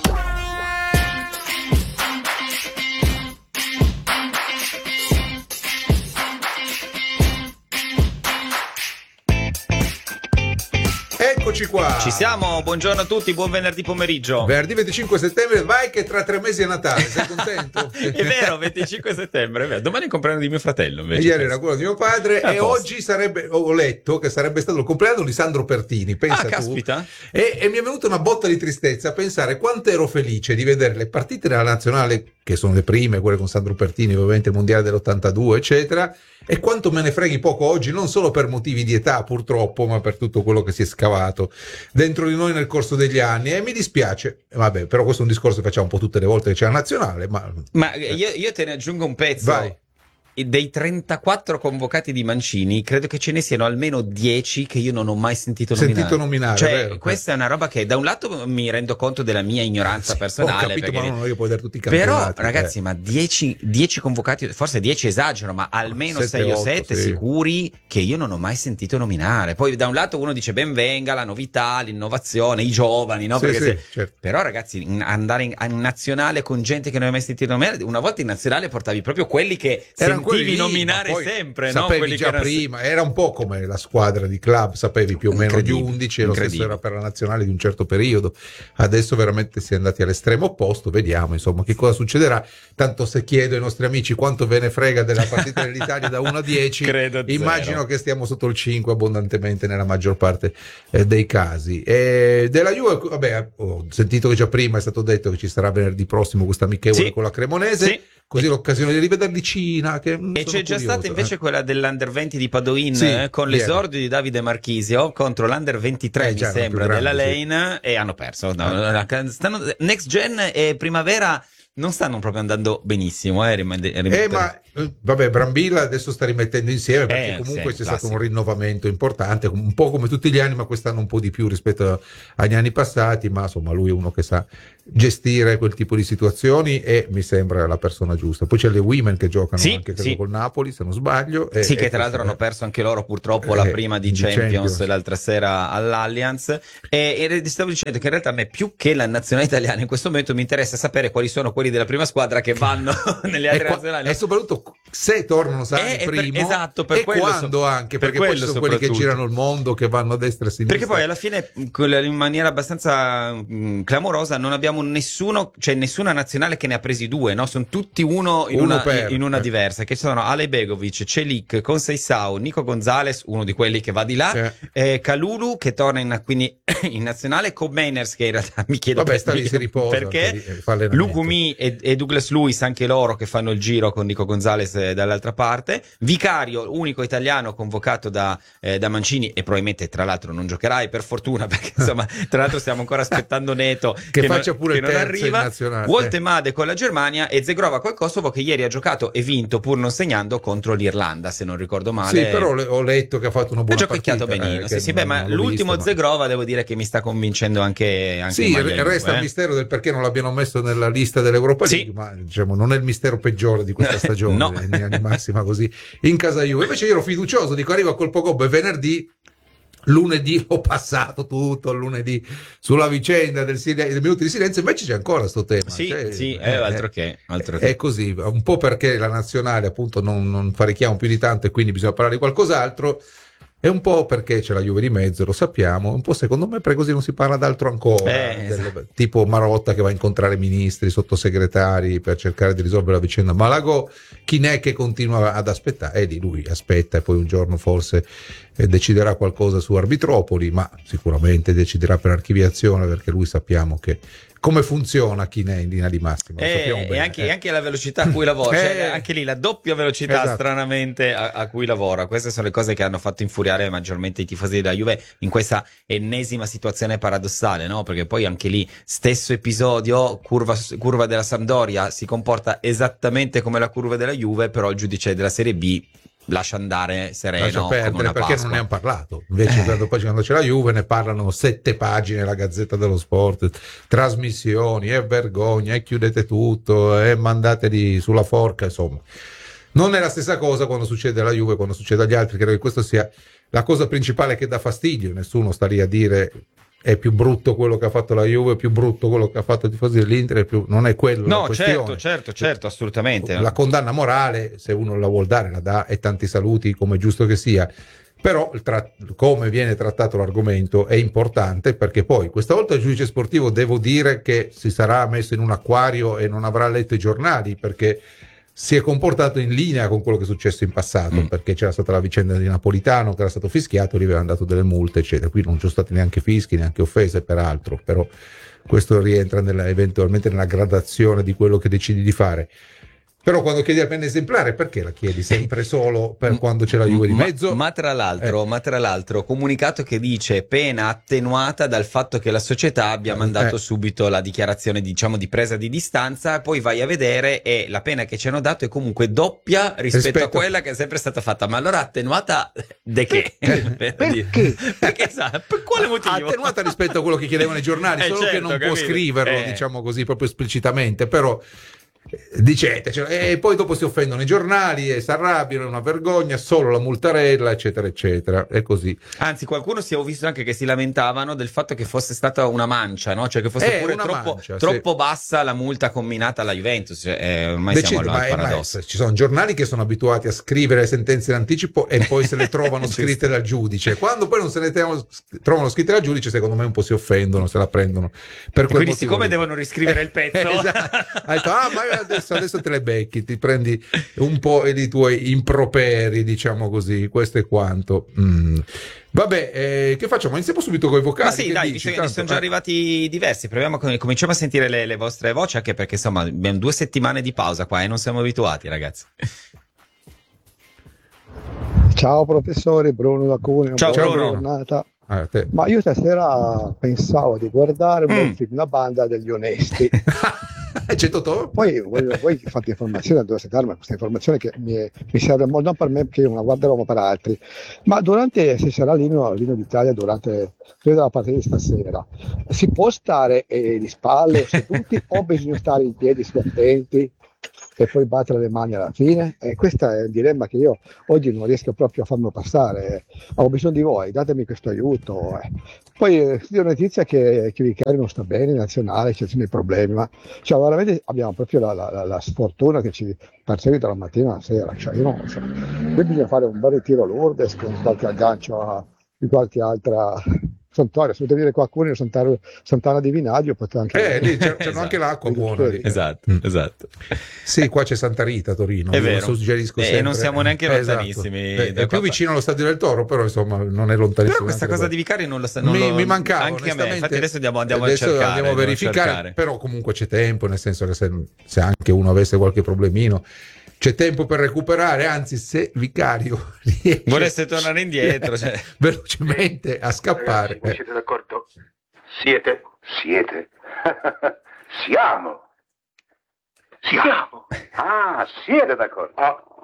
Eccoci qua. Ci siamo, buongiorno a tutti, buon venerdì pomeriggio. Venerdì 25 settembre, vai che tra 3 mesi è Natale, sei contento? È vero, 25 settembre, è vero. Domani è il compleanno di mio fratello invece. Ieri era quello di mio padre e oggi ho letto che sarebbe stato il compleanno di Sandro Pertini, pensa tu. Caspita. E mi è venuta una botta di tristezza a pensare quanto ero felice di vedere le partite della nazionale, che sono le prime, quelle con Sandro Pertini, ovviamente il mondiale dell'82, eccetera, e quanto me ne freghi poco oggi, non solo per motivi di età purtroppo, ma per tutto quello che si è scavato dentro di noi nel corso degli anni, e mi dispiace, vabbè, però questo è un discorso che facciamo un po' tutte le volte che c'è la nazionale, ma io te ne aggiungo un pezzo. Vai. Dei 34 convocati di Mancini, credo che ce ne siano almeno 10 che io non ho mai sentito nominare. Cioè, vero, questa è una roba che da un lato mi rendo conto della mia ignoranza personale. Ho capito, perché... ma non io puoi dare tutti i campionati. Però, ragazzi, ma 10 convocati, forse 10 esagero, ma almeno 6 o 7 sì, sicuri che io non ho mai sentito nominare. Poi da un lato uno dice ben venga la novità, l'innovazione, i giovani, no? Sì, Perché certo. Però, ragazzi, andare in nazionale con gente che non hai mai sentito nominare, una volta in nazionale portavi proprio quelli che erano sentivi nominare sempre, no? Sapevi Quelli già che prima, era un po' come la squadra di club, sapevi più o meno gli 11 e lo stesso era per la nazionale di un certo periodo. Adesso veramente si è andati all'estremo opposto, vediamo insomma che cosa succederà. Tanto se chiedo ai nostri amici quanto ve ne frega della partita dell'Italia da 1 a 10, immagino 0. Che stiamo sotto il 5 abbondantemente nella maggior parte dei casi. E della Juve, vabbè, ho sentito che già prima è stato detto che ci sarà venerdì prossimo questa amichevole con la Cremonese, così l'occasione di rivederli Cina, che e c'è già stata invece quella dell'Under 20 di Padoin, con l'esordio di Davide Marchisio contro l'Under 23 mi sembra della Lane, e hanno perso. Next Gen e Primavera non stanno proprio andando benissimo. Ma vabbè, Brambilla adesso sta rimettendo insieme, perché comunque c'è stato un rinnovamento importante, un po' come tutti gli anni, ma quest'anno un po' di più rispetto agli anni passati. Ma insomma, lui è uno che sa gestire quel tipo di situazioni e mi sembra la persona giusta. Poi c'è le Women che giocano anche credo col Napoli, se non sbaglio. Che tra l'altro hanno perso anche loro purtroppo la prima di Champions l'altra sera all'Allianz. E stavo dicendo che in realtà a me, più che la nazionale italiana in questo momento, mi interessa sapere quali sono quelli della prima squadra che vanno nelle altre nazionali, e soprattutto se tornano sani primo, esatto, per e quando anche, perché poi ci sono quelli che girano il mondo, che vanno a destra e a sinistra, perché poi alla fine in maniera abbastanza clamorosa non abbiamo nessuna nazionale che ne ha presi due, no? Sono tutti uno in una diversa, che sono Ale Begovic, Celik, Conceição, Nico Gonzalez, uno di quelli che va di là, Kalulu che torna in nazionale, Cobb Meiners che in realtà mi chiedo perché, Lukumi e Douglas Luiz, anche loro che fanno il giro con Nico Gonzalez dall'altra parte, Vicario, unico italiano convocato da Mancini, e probabilmente tra l'altro non giocherai, per fortuna, perché insomma tra l'altro stiamo ancora aspettando Neto che faccia pure non arriva, Woltemade con la Germania e Zegrova col Kosovo, che ieri ha giocato e vinto pur non segnando contro l'Irlanda, se non ricordo male. Sì, però ho letto che ha fatto una buona partita. Benino. Ma l'ultimo Zegrova devo dire che mi sta convincendo anche sì, resta il mistero del perché non l'abbiano messo nella lista dell'Europa League, ma diciamo non è il mistero peggiore di questa stagione, no. In linea di massima così in casa Juve. Invece io ero fiducioso, dico arriva col Pogba e venerdì, lunedì ho passato tutto il lunedì sulla vicenda del minuto di silenzio, invece c'è ancora sto tema. Altro che. È così, un po' perché la nazionale appunto non fa richiamo più di tanto e quindi bisogna parlare di qualcos'altro, e un po' perché c'è la Juve di mezzo, lo sappiamo, un po' secondo me perché così non si parla d'altro ancora, tipo Marotta che va a incontrare ministri, sottosegretari per cercare di risolvere la vicenda Malagò, Chinè che continua ad aspettare, e lui aspetta e poi un giorno forse deciderà qualcosa su Arbitropoli, ma sicuramente deciderà per archiviazione, perché lui sappiamo che come funziona Chinè in linea di massima, e anche la velocità a cui lavora, cioè anche lì la doppia velocità stranamente a cui lavora. Queste sono le cose che hanno fatto infuriare maggiormente i tifosi della Juve in questa ennesima situazione paradossale, no? Perché poi anche lì stesso episodio, curva della Sampdoria si comporta esattamente come la curva della Juve, però il giudice della Serie B lascia andare sereno, lascia perdere, perché non ne hanno parlato. Invece quando c'è la Juve ne parlano 7 pagine, la Gazzetta dello Sport, trasmissioni, e vergogna, e chiudete tutto, e mandateli sulla forca. Insomma, non è la stessa cosa quando succede alla Juve, quando succede agli altri. Credo che questo sia la cosa principale che dà fastidio. Nessuno sta lì a dire è più brutto quello che ha fatto la Juve, è più brutto quello che ha fatto i tifosi dell'Inter, non è quello la questione. Certo, assolutamente. La condanna morale, se uno la vuol dare, la dà, e tanti saluti, come è giusto che sia. Però come viene trattato l'argomento è importante, perché poi questa volta il giudice sportivo, devo dire che si sarà messo in un acquario e non avrà letto i giornali, perché si è comportato in linea con quello che è successo in passato, perché c'era stata la vicenda di Napolitano che era stato fischiato, gli avevano dato delle multe eccetera. Qui non ci sono stati neanche fischi, neanche offese peraltro, però questo rientra eventualmente nella gradazione di quello che decidi di fare. Però quando chiedi la penna esemplare, perché la chiedi sempre solo per quando c'è la Juve di mezzo? Ma tra l'altro, comunicato che dice pena attenuata dal fatto che la società abbia mandato subito la dichiarazione, diciamo, di presa di distanza, poi vai a vedere e la pena che ci hanno dato è comunque doppia rispetto a quella che è sempre stata fatta. Ma allora attenuata de che? Perché? Perché per quale motivo? Attenuata rispetto a quello che chiedevano i giornali, solo che non può scriverlo, diciamo così, proprio esplicitamente, però dicete, e poi dopo si offendono i giornali e si arrabbiano, è una vergogna, solo la multarella eccetera eccetera, è così. Anzi, qualcuno si è visto anche che si lamentavano del fatto che fosse stata una mancia, no? Cioè che fosse pure troppo bassa la multa combinata alla Juventus, cioè, ormai siamo al paradosso. Ci sono giornali che sono abituati a scrivere le sentenze in anticipo e poi se le trovano scritte dal giudice, quando poi non se le trovano scritte dal giudice, secondo me un po' si offendono, se la prendono per quel quindi siccome devono riscrivere il pezzo esatto. Ha detto, ma adesso te le becchi, ti prendi un po' i tuoi improperi, diciamo così, questo è quanto. Vabbè, che facciamo? Iniziamo subito con i vocali. Ma sì, dai, sono già arrivati diversi, cominciamo a sentire le vostre voci, anche perché insomma abbiamo 2 settimane di pausa qua e non siamo abituati, ragazzi. Ciao professore, Bruno da Cuneo. Ciao Bruno. Giornata. Ma io stasera pensavo di guardare un film, La banda degli onesti. C'è Totò? Poi voi fate informazione, dovete darmi questa informazione che mi serve molto, non per me che io non la guarderò, ma per altri. Ma se sarà l'inno d'Italia durante, credo, la partita di stasera, si può stare di spalle seduti o bisogna stare in piedi sbattenti e poi battere le mani alla fine? Questo è un dilemma che io oggi non riesco proprio a farmi passare. Ho bisogno di voi, datemi questo aiuto. Poi dio notizia che Vicario non sta bene in nazionale, c'è dei problemi, ma veramente abbiamo proprio la sfortuna che ci perseguita dalla mattina alla sera. Io non so. Qui bisogna fare un bel ritiro a Lourdes con qualche aggancio di qualche altra santuario. Se potete dire qualcuno di Sant'Anna di Vinaggio, potete anche lì c'è anche l'acqua buona lì. Esatto. Sì, qua c'è Santa Rita a Torino, è vero. Suggerisco sempre. Non siamo neanche lontanissimi. È più vicino allo Stadio del Toro, però insomma non è lontanissimo. Però questa cosa di Vicari non lo sta. Mi mancava anche a me. Infatti adesso andiamo a cercare. Andiamo a verificare. Però comunque c'è tempo, nel senso che se anche uno avesse qualche problemino, c'è tempo per recuperare, anzi se Vicario volesse tornare indietro velocemente a scappare. Voi siete d'accordo? Siete? Siamo. Ah, siete d'accordo?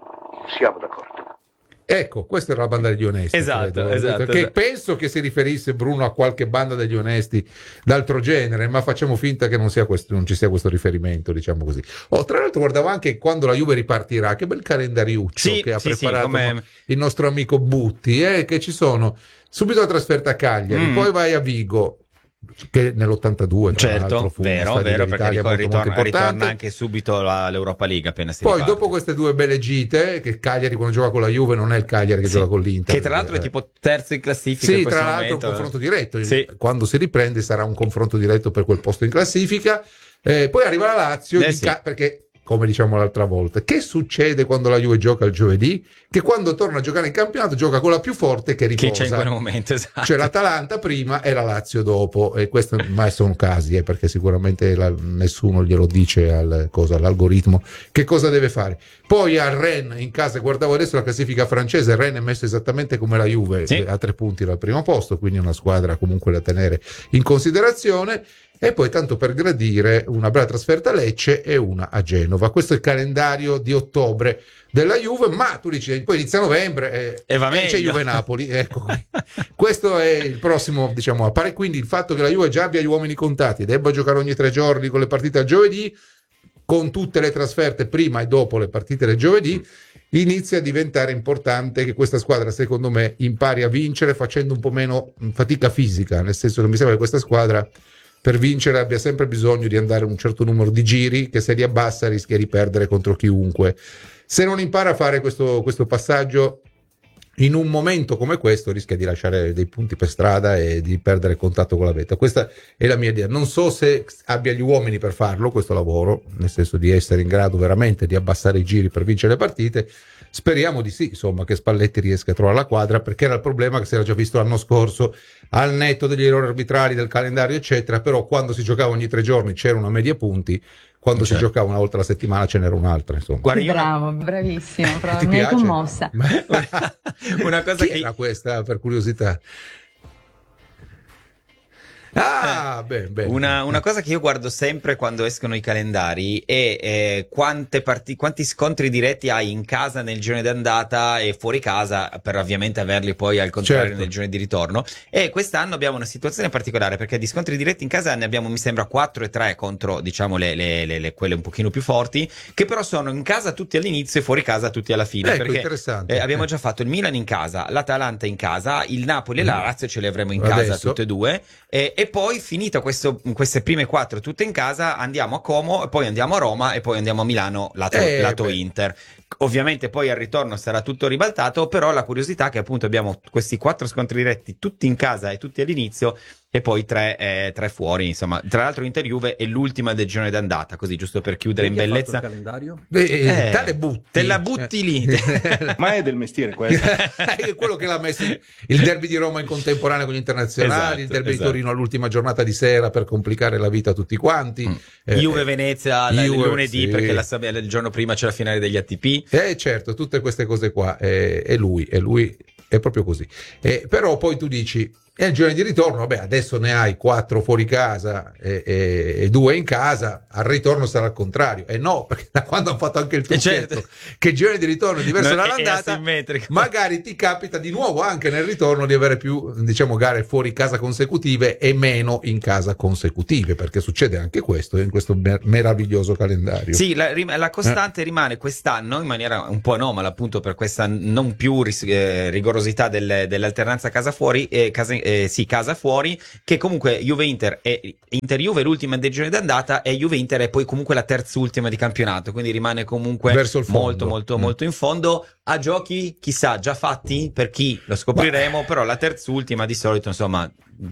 Siamo d'accordo. Ecco, questa era la banda degli onesti. Esatto. Penso che si riferisse, Bruno, a qualche banda degli onesti d'altro genere, ma facciamo finta che non ci sia questo riferimento, diciamo così. Tra l'altro guardavo anche quando la Juve ripartirà, che bel calendariuccio che ha preparato il nostro amico Butti, che ci sono subito la trasferta a Cagliari, poi vai a Vigo, che nell'82 certo, vero, perché poi ritorna anche subito l'Europa League appena si poi riparte. Dopo queste due belle gite, che Cagliari quando gioca con la Juve non è il Cagliari che gioca con l'Inter, che tra l'altro è tipo terzo in classifica in tra questo l'altro momento. Un confronto diretto, quando si riprende sarà un confronto diretto per quel posto in classifica, poi arriva la Lazio perché, come diciamo l'altra volta, che succede quando la Juve gioca il giovedì? Che quando torna a giocare in campionato gioca con la più forte che riposa. Che c'è in quel momento, esatto. Cioè l'Atalanta prima e la Lazio dopo, e questi mai sono casi, perché sicuramente nessuno glielo dice all'algoritmo che cosa deve fare. Poi a Rennes in casa, guardavo adesso la classifica francese, Rennes è messo esattamente come la Juve, a 3 punti dal primo posto, quindi una squadra comunque da tenere in considerazione. E poi, tanto per gradire, una bella trasferta a Lecce e una a Genova. Questo è il calendario di ottobre della Juve, ma tu dici poi inizia novembre e va c'è Juve-Napoli, ecco. Questo è il prossimo, diciamo, appare. Quindi il fatto che la Juve già abbia gli uomini contati, debba giocare ogni 3 giorni con le partite al giovedì, con tutte le trasferte prima e dopo le partite del giovedì, inizia a diventare importante che questa squadra, secondo me, impari a vincere facendo un po' meno fatica fisica, nel senso che mi sembra che questa squadra per vincere abbia sempre bisogno di andare un certo numero di giri, che se li abbassa rischia di perdere contro chiunque. Se non impara a fare questo passaggio in un momento come questo, rischia di lasciare dei punti per strada e di perdere contatto con la vetta. Questa è la mia idea. Non so se abbia gli uomini per farlo questo lavoro, nel senso di essere in grado veramente di abbassare i giri per vincere le partite. Speriamo di sì, insomma, che Spalletti riesca a trovare la quadra, perché era il problema che si era già visto l'anno scorso, al netto degli errori arbitrali, del calendario eccetera, però quando si giocava ogni 3 giorni c'era una media punti, quando si giocava una volta alla settimana ce n'era un'altra, insomma. Bravo, bravissimo, mi hai commossa. Una cosa che era questa, per curiosità? Bene. Una cosa che io guardo sempre quando escono i calendari è quanti scontri diretti hai in casa nel girone d'andata e fuori casa, per ovviamente averli poi al contrario nel girone di ritorno. E quest'anno abbiamo una situazione particolare, perché di scontri diretti in casa ne abbiamo, mi sembra, 4 e 3 contro, diciamo, quelle un pochino più forti, che però sono in casa tutti all'inizio e fuori casa tutti alla fine. Ecco, perché interessante. Abbiamo già fatto il Milan in casa, l'Atalanta in casa, il Napoli e la Lazio ce li avremo in casa tutte e due. E poi, finito queste prime 4 tutte in casa, andiamo a Como, e poi andiamo a Roma, e poi andiamo a Milano lato Inter. Ovviamente poi al ritorno sarà tutto ribaltato, però la curiosità è che appunto abbiamo questi 4 scontri diretti tutti in casa e tutti all'inizio, e poi 3 fuori, insomma. Tra l'altro Inter Juve è l'ultima del girone d'andata, così giusto per chiudere in bellezza il calendario. Te la butti lì. Ma è del mestiere questo. È quello che l'ha messo il derby di Roma in contemporanea con gli internazionali, il derby di Torino all'ultima giornata di sera per complicare la vita a tutti quanti. Juve Venezia il lunedì, perché il giorno prima c'è la finale degli ATP. Certo, tutte queste cose qua, e lui è proprio così. Però poi tu dici, E al girone di ritorno, vabbè, adesso ne hai 4 fuori casa e 2 in casa, al ritorno sarà il contrario. E no, perché da quando hanno fatto anche il trucchetto, che il girone di ritorno è diverso dall'andata, magari ti capita di nuovo anche nel ritorno di avere più, diciamo, gare fuori casa consecutive e meno in casa consecutive, perché succede anche questo in questo meraviglioso calendario. Sì, la costante rimane quest'anno in maniera un po' anomala, appunto per questa non più rigorosità dell'alternanza casa fuori casa fuori, che comunque Juve-Inter e Inter-Juve l'ultima del girone d'andata e Juve-Inter è poi comunque la terzultima di campionato, quindi rimane comunque verso il fondo. molto in fondo. A giochi chissà già fatti per chi lo scopriremo, però la terzultima di solito insomma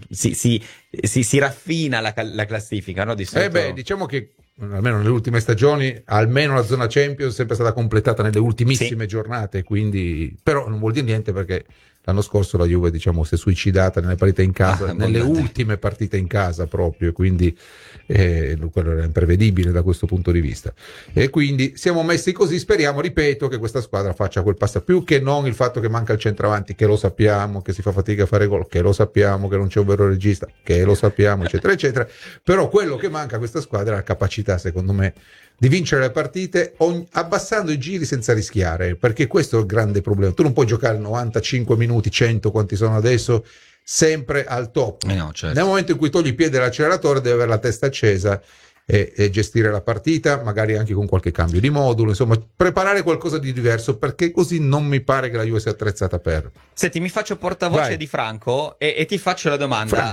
si raffina la classifica, no? Di solito... diciamo che almeno nelle ultime stagioni, almeno la zona Champions è sempre stata completata nelle ultimissime giornate, quindi però non vuol dire niente, perché l'anno scorso la Juve, diciamo, si è suicidata nelle partite in casa, nelle ultime partite in casa proprio, quindi quello era imprevedibile da questo punto di vista. E quindi siamo messi così, speriamo, ripeto, che questa squadra faccia quel passo, più che non il fatto che manca il centravanti, che lo sappiamo, che si fa fatica a fare gol, che lo sappiamo, che non c'è un vero regista, che lo sappiamo, eccetera, eccetera. Però quello che manca a questa squadra è la capacità, secondo me, di vincere le partite abbassando i giri senza rischiare, perché questo è il grande problema. Tu non puoi giocare 95 minuti, 100 quanti sono adesso, sempre al top. No, certo. Nel momento in cui togli i piedi dall'acceleratore devi avere la testa accesa e gestire la partita, magari anche con qualche cambio di modulo, insomma preparare qualcosa di diverso, perché così non mi pare che la Juve sia attrezzata per. Senti, mi faccio portavoce di Franco e ti faccio la domanda.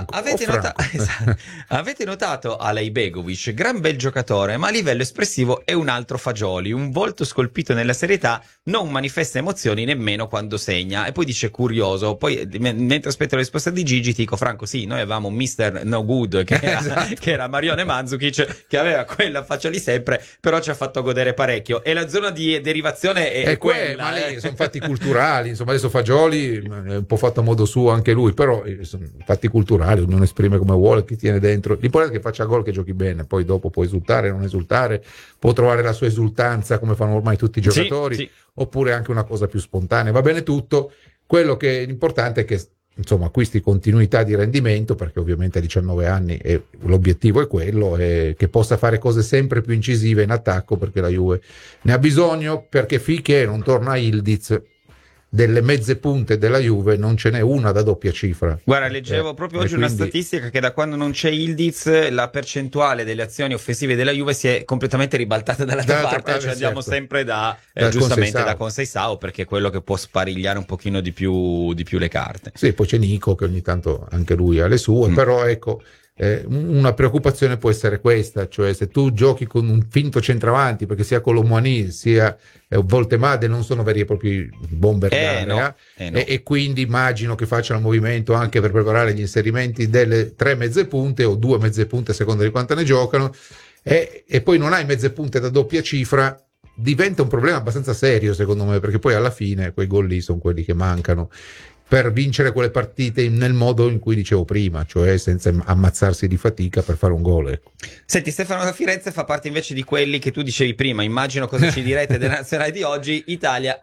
Avete notato Alej Begovic, gran bel giocatore, ma a livello espressivo è un altro Fagioli, un volto scolpito nella serietà, non manifesta emozioni nemmeno quando segna. E poi dice curioso, poi mentre aspetto la risposta di Gigi ti dico: Franco, sì, noi avevamo Mr. No Good che era Marione Mandzukic, che aveva quella faccia lì sempre, però ci ha fatto godere parecchio, e la zona di derivazione è quella. Ma lì sono fatti culturali, insomma. Adesso Fagioli è un po' fatto a modo suo anche lui, però sono fatti culturali, ognuno esprime come vuole, chi tiene dentro, l'importante è che faccia gol, che giochi bene, poi dopo può esultare, non esultare, può trovare la sua esultanza come fanno ormai tutti i giocatori, oppure anche una cosa più spontanea, va bene tutto. Quello che è importante è che, insomma, acquisti continuità di rendimento, perché ovviamente a 19 anni l'obiettivo è quello, e che possa fare cose sempre più incisive in attacco, perché la Juve ne ha bisogno, perché finché non torna Ildiz delle mezze punte della Juve non ce n'è una da doppia cifra. Guarda, leggevo proprio oggi una statistica che da quando non c'è Ildiz la percentuale delle azioni offensive della Juve si è completamente ribaltata dall'altra parte, cioè andiamo sempre giustamente da Conceição, perché è quello che può sparigliare un pochino di più le carte. Sì, poi c'è Nico che ogni tanto anche lui ha le sue, però ecco, una preoccupazione può essere questa, cioè se tu giochi con un finto centravanti, perché sia Colomboani sia Voltemade non sono veri e propri bomber d'area, e quindi immagino che facciano movimento anche per preparare gli inserimenti delle 3 mezze punte o 2 mezze punte a seconda di quante ne giocano, e poi non hai mezze punte da doppia cifra, diventa un problema abbastanza serio secondo me, perché poi alla fine quei gol lì sono quelli che mancano per vincere quelle partite nel modo in cui dicevo prima, cioè senza ammazzarsi di fatica per fare un gol. Ecco. Senti, Stefano da Firenze fa parte invece di quelli che tu dicevi prima, immagino cosa ci direte della nazionale di oggi: Italia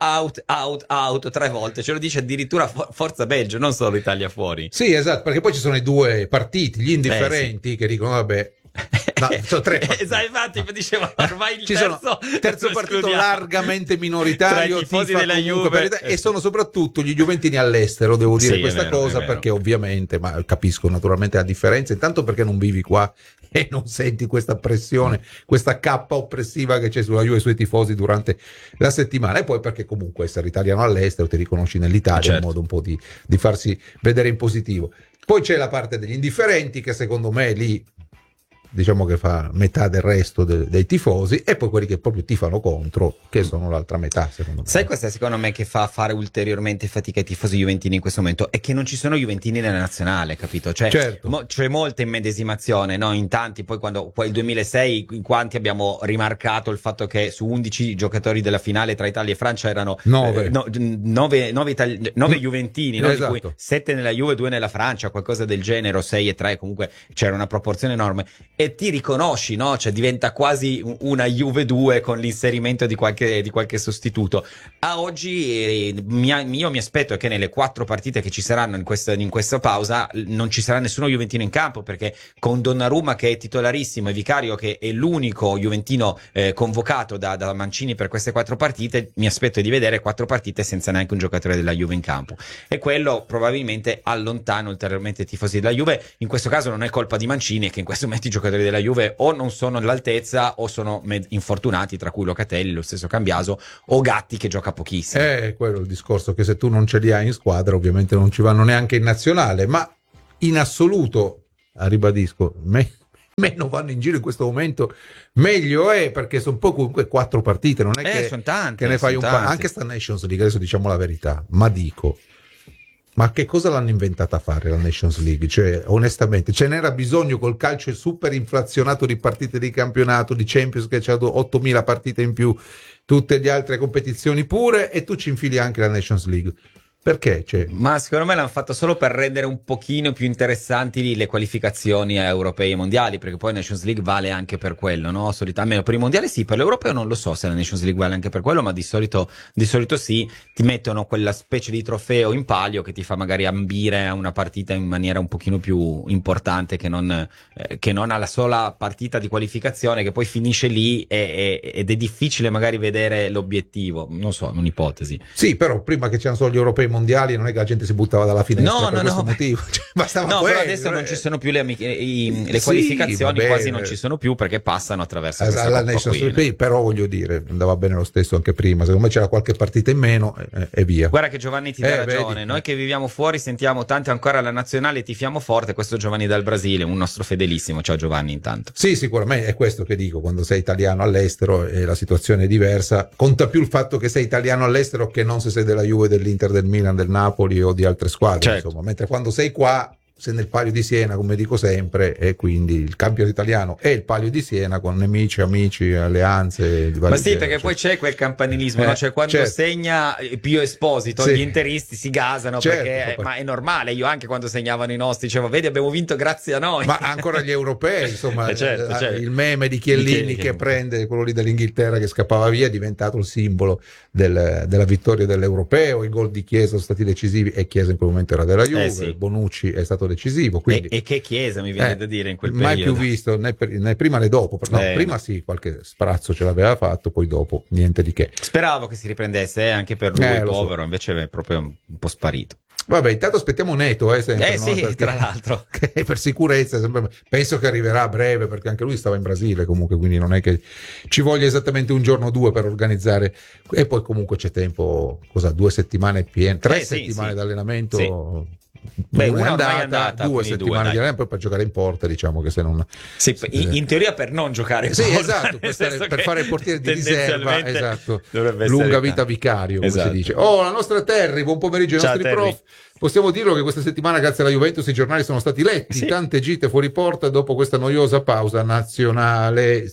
out 3 volte, ce lo dice addirittura Forza Belgio, non solo Italia fuori. Sì, esatto, perché poi ci sono i due partiti, gli indifferenti che dicono vabbè, no, sono 3 esatto, infatti dicevo ormai il terzo partito largamente minoritario, tra i tifosi della Juve, e sono soprattutto gli juventini all'estero, devo dire questa cosa, perché ovviamente, ma capisco naturalmente la differenza, intanto perché non vivi qua e non senti questa pressione, questa cappa oppressiva che c'è sulla Juve e sui tifosi durante la settimana, e poi perché comunque essere italiano all'estero ti riconosci nell'Italia, un modo un po' di farsi vedere in positivo. Poi c'è la parte degli indifferenti, che secondo me lì diciamo che fa metà del resto dei tifosi, e poi quelli che proprio tifano contro, che sono l'altra metà, secondo me. Sai questa secondo me che fa fare ulteriormente fatica ai tifosi juventini in questo momento? È che non ci sono juventini nella nazionale, capito? Cioè, c'è molta immedesimazione, no? In tanti, poi quando il 2006, in quanti abbiamo rimarcato il fatto che su 11 giocatori della finale tra Italia e Francia erano 9 juventini, no? Di cui 7 nella Juve, 2 nella Francia, qualcosa del genere, o 6 e 3, comunque c'era una proporzione enorme. e ti riconosci, no? Cioè diventa quasi una Juve 2 con l'inserimento di qualche sostituto. A oggi io mi aspetto che nelle 4 partite che ci saranno in questa pausa non ci sarà nessuno juventino in campo, perché con Donnarumma che è titolarissimo e Vicario che è l'unico juventino convocato da Mancini per queste 4 partite, mi aspetto di vedere 4 partite senza neanche un giocatore della Juve in campo, e quello probabilmente allontana ulteriormente i tifosi della Juve. In questo caso non è colpa di Mancini, è che in questo momento i giocatori della Juve o non sono all'altezza o sono infortunati, tra cui Locatelli, lo stesso Cambiaso, o Gatti che gioca pochissimo. Quello è il discorso, che se tu non ce li hai in squadra ovviamente non ci vanno neanche in nazionale, ma in assoluto, ribadisco, meno vanno in giro in questo momento meglio è, perché sono poi comunque 4 partite, non è che, sono tante, che ne fai un po', anche sta Nations League, adesso diciamo la verità, ma che cosa l'hanno inventata a fare la Nations League? Cioè, onestamente, ce n'era bisogno col calcio super inflazionato di partite di campionato, di Champions che c'ha 8.000 partite in più, tutte le altre competizioni pure, e tu ci infili anche la Nations League. Perché? Ma secondo me l'hanno fatto solo per rendere un pochino più interessanti le qualificazioni europee e mondiali, perché poi Nations League vale anche per quello, no? Almeno per i mondiali sì, per l'europeo non lo so se la Nations League vale anche per quello, ma di solito sì, ti mettono quella specie di trofeo in palio che ti fa magari ambire a una partita in maniera un pochino più importante che non alla sola partita di qualificazione, che poi finisce lì ed è difficile magari vedere l'obiettivo, non so, un'ipotesi. Sì, però prima che c'erano solo gli europei mondiali non è che la gente si buttava dalla finestra per questo motivo, bastava però adesso non ci sono più le qualificazioni, quasi non ci sono più, perché passano attraverso questa Nations League. Però voglio dire, andava bene lo stesso anche prima, secondo me c'era qualche partita in meno e via. Guarda che Giovanni ti dà ragione, vedi. Noi che viviamo fuori sentiamo tanto ancora la nazionale, tifiamo forte. Questo Giovanni dal Brasile, un nostro fedelissimo. Ciao Giovanni, intanto. Sì, sicuramente è questo che dico, quando sei italiano all'estero la situazione è diversa, conta più il fatto che sei italiano all'estero che non se sei della Juve, dell'Inter, del Milan, del Napoli o di altre squadre, certo. Insomma, mentre quando sei qua sei nel Palio di Siena, come dico sempre, e quindi il campionato italiano è il Palio di Siena con nemici, amici, alleanze di ma sì, genere, perché poi c'è quel campanilismo, no? Cioè quando segna Pio Esposito, gli interisti si gasano, perché ma è normale, io anche quando segnavano i nostri dicevo vedi abbiamo vinto grazie a noi, ma ancora gli europei, insomma, certo. Il meme di Chiellini che prende quello lì dell'Inghilterra che scappava via è diventato il simbolo della vittoria dell'europeo, i gol di Chiesa sono stati decisivi e Chiesa in quel momento era della Juve, Bonucci è stato decisivo, quindi, e che Chiesa mi viene da dire in quel periodo, mai più visto né prima né dopo, prima sì, qualche sprazzo ce l'aveva fatto, poi dopo niente di che. Speravo che si riprendesse anche per lui, povero, so. Invece è proprio un po' sparito. Vabbè, intanto aspettiamo Neto, sempre, sì, perché, tra l'altro, per sicurezza penso che arriverà a breve, perché anche lui stava in Brasile comunque, quindi non è che ci voglia esattamente un giorno o due per organizzare, e poi comunque c'è tempo, 2 settimane piene, 3 settimane d'allenamento. Sì. Una è andata 2 settimane di allenamento per giocare in porta, diciamo che se non in teoria per non giocare in porta, esatto, per fare il portiere di riserva, esatto, lunga vita Vicario, come si dice. La nostra Terry, buon pomeriggio ai nostri prof. Possiamo dirlo che questa settimana grazie alla Juventus i giornali sono stati letti, tante gite fuori porta dopo questa noiosa pausa nazionale.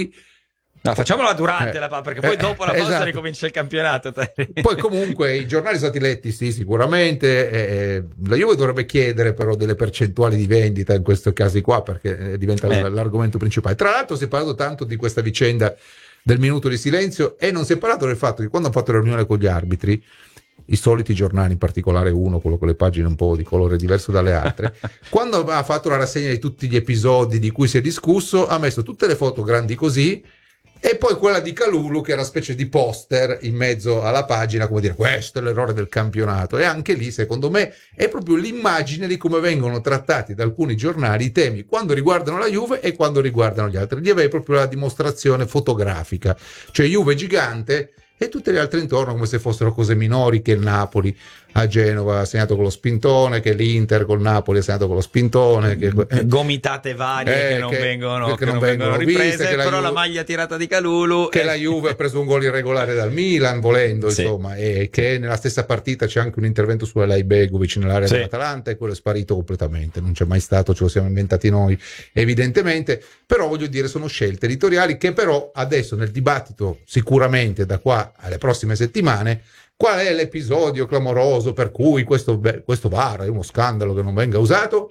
No, facciamola durante la pausa, perché poi dopo la pausa ricomincia il campionato. Poi comunque i giornali sono stati letti, sì, sicuramente. La Juve dovrebbe chiedere però delle percentuali di vendita in questi casi qua, perché diventa l'argomento principale. Tra l'altro si è parlato tanto di questa vicenda del minuto di silenzio e non si è parlato del fatto che quando hanno fatto la riunione con gli arbitri, i soliti giornali, in particolare uno, quello con le pagine un po' di colore diverso dalle altre, quando ha fatto la rassegna di tutti gli episodi di cui si è discusso, ha messo tutte le foto grandi così, e poi quella di Kalulu che era una specie di poster in mezzo alla pagina, come dire questo è l'errore del campionato. E anche lì secondo me è proprio l'immagine di come vengono trattati da alcuni giornali i temi quando riguardano la Juve e quando riguardano gli altri. Lì aveva proprio la dimostrazione fotografica, cioè Juve gigante e tutte le altre intorno come se fossero cose minori, che il Napoli a Genova ha segnato con lo spintone, che l'Inter col Napoli ha segnato con lo spintone, gomitate varie che non vengono riprese, viste, però Juve, la maglia tirata di Kalulu, che la Juve ha preso un gol irregolare dal Milan volendo, insomma, e che nella stessa partita c'è anche un intervento su Alai Begovic nell'area dell'Atalanta e quello è sparito completamente, non c'è mai stato, ce lo siamo inventati noi evidentemente, però voglio dire sono scelte editoriali che però adesso nel dibattito sicuramente da qua alle prossime settimane. Qual è l'episodio clamoroso per cui questo VAR è uno scandalo che non venga usato?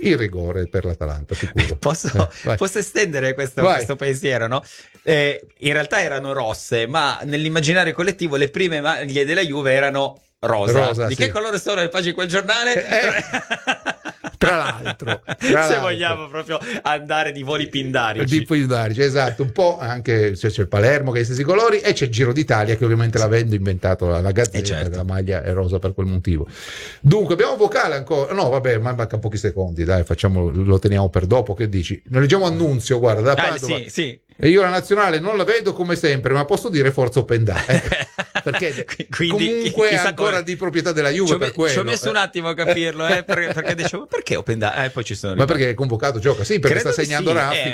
il rigore per l'Atalanta, sicuro. Posso estendere questo pensiero, no? In realtà erano rosse, ma nell'immaginario collettivo le prime maglie della Juve erano rosa. Di che colore sono le pagine di quel giornale? Tra l'altro, se vogliamo proprio andare di voli pindarici. Esatto, un po' anche c'è il Palermo che ha gli stessi colori e c'è il Giro d'Italia che ovviamente l'avendo inventato la Gazzetta, certo. La maglia è rosa per quel motivo. Dunque abbiamo un vocale ancora, no vabbè, ma manca pochi secondi, dai, lo teniamo per dopo, che dici? Noi leggiamo Annunzio, guarda, da Padova. Sì. E io la nazionale non la vedo come sempre, ma posso dire Forza Open Dai, perché comunque è ancora di proprietà della Juve, per quello. Ci ho messo un attimo a capirlo, perché dicevo perché Open Dai? Poi ci sono. Ma perché è convocato, gioca, sì, perché sta segnando Raffi.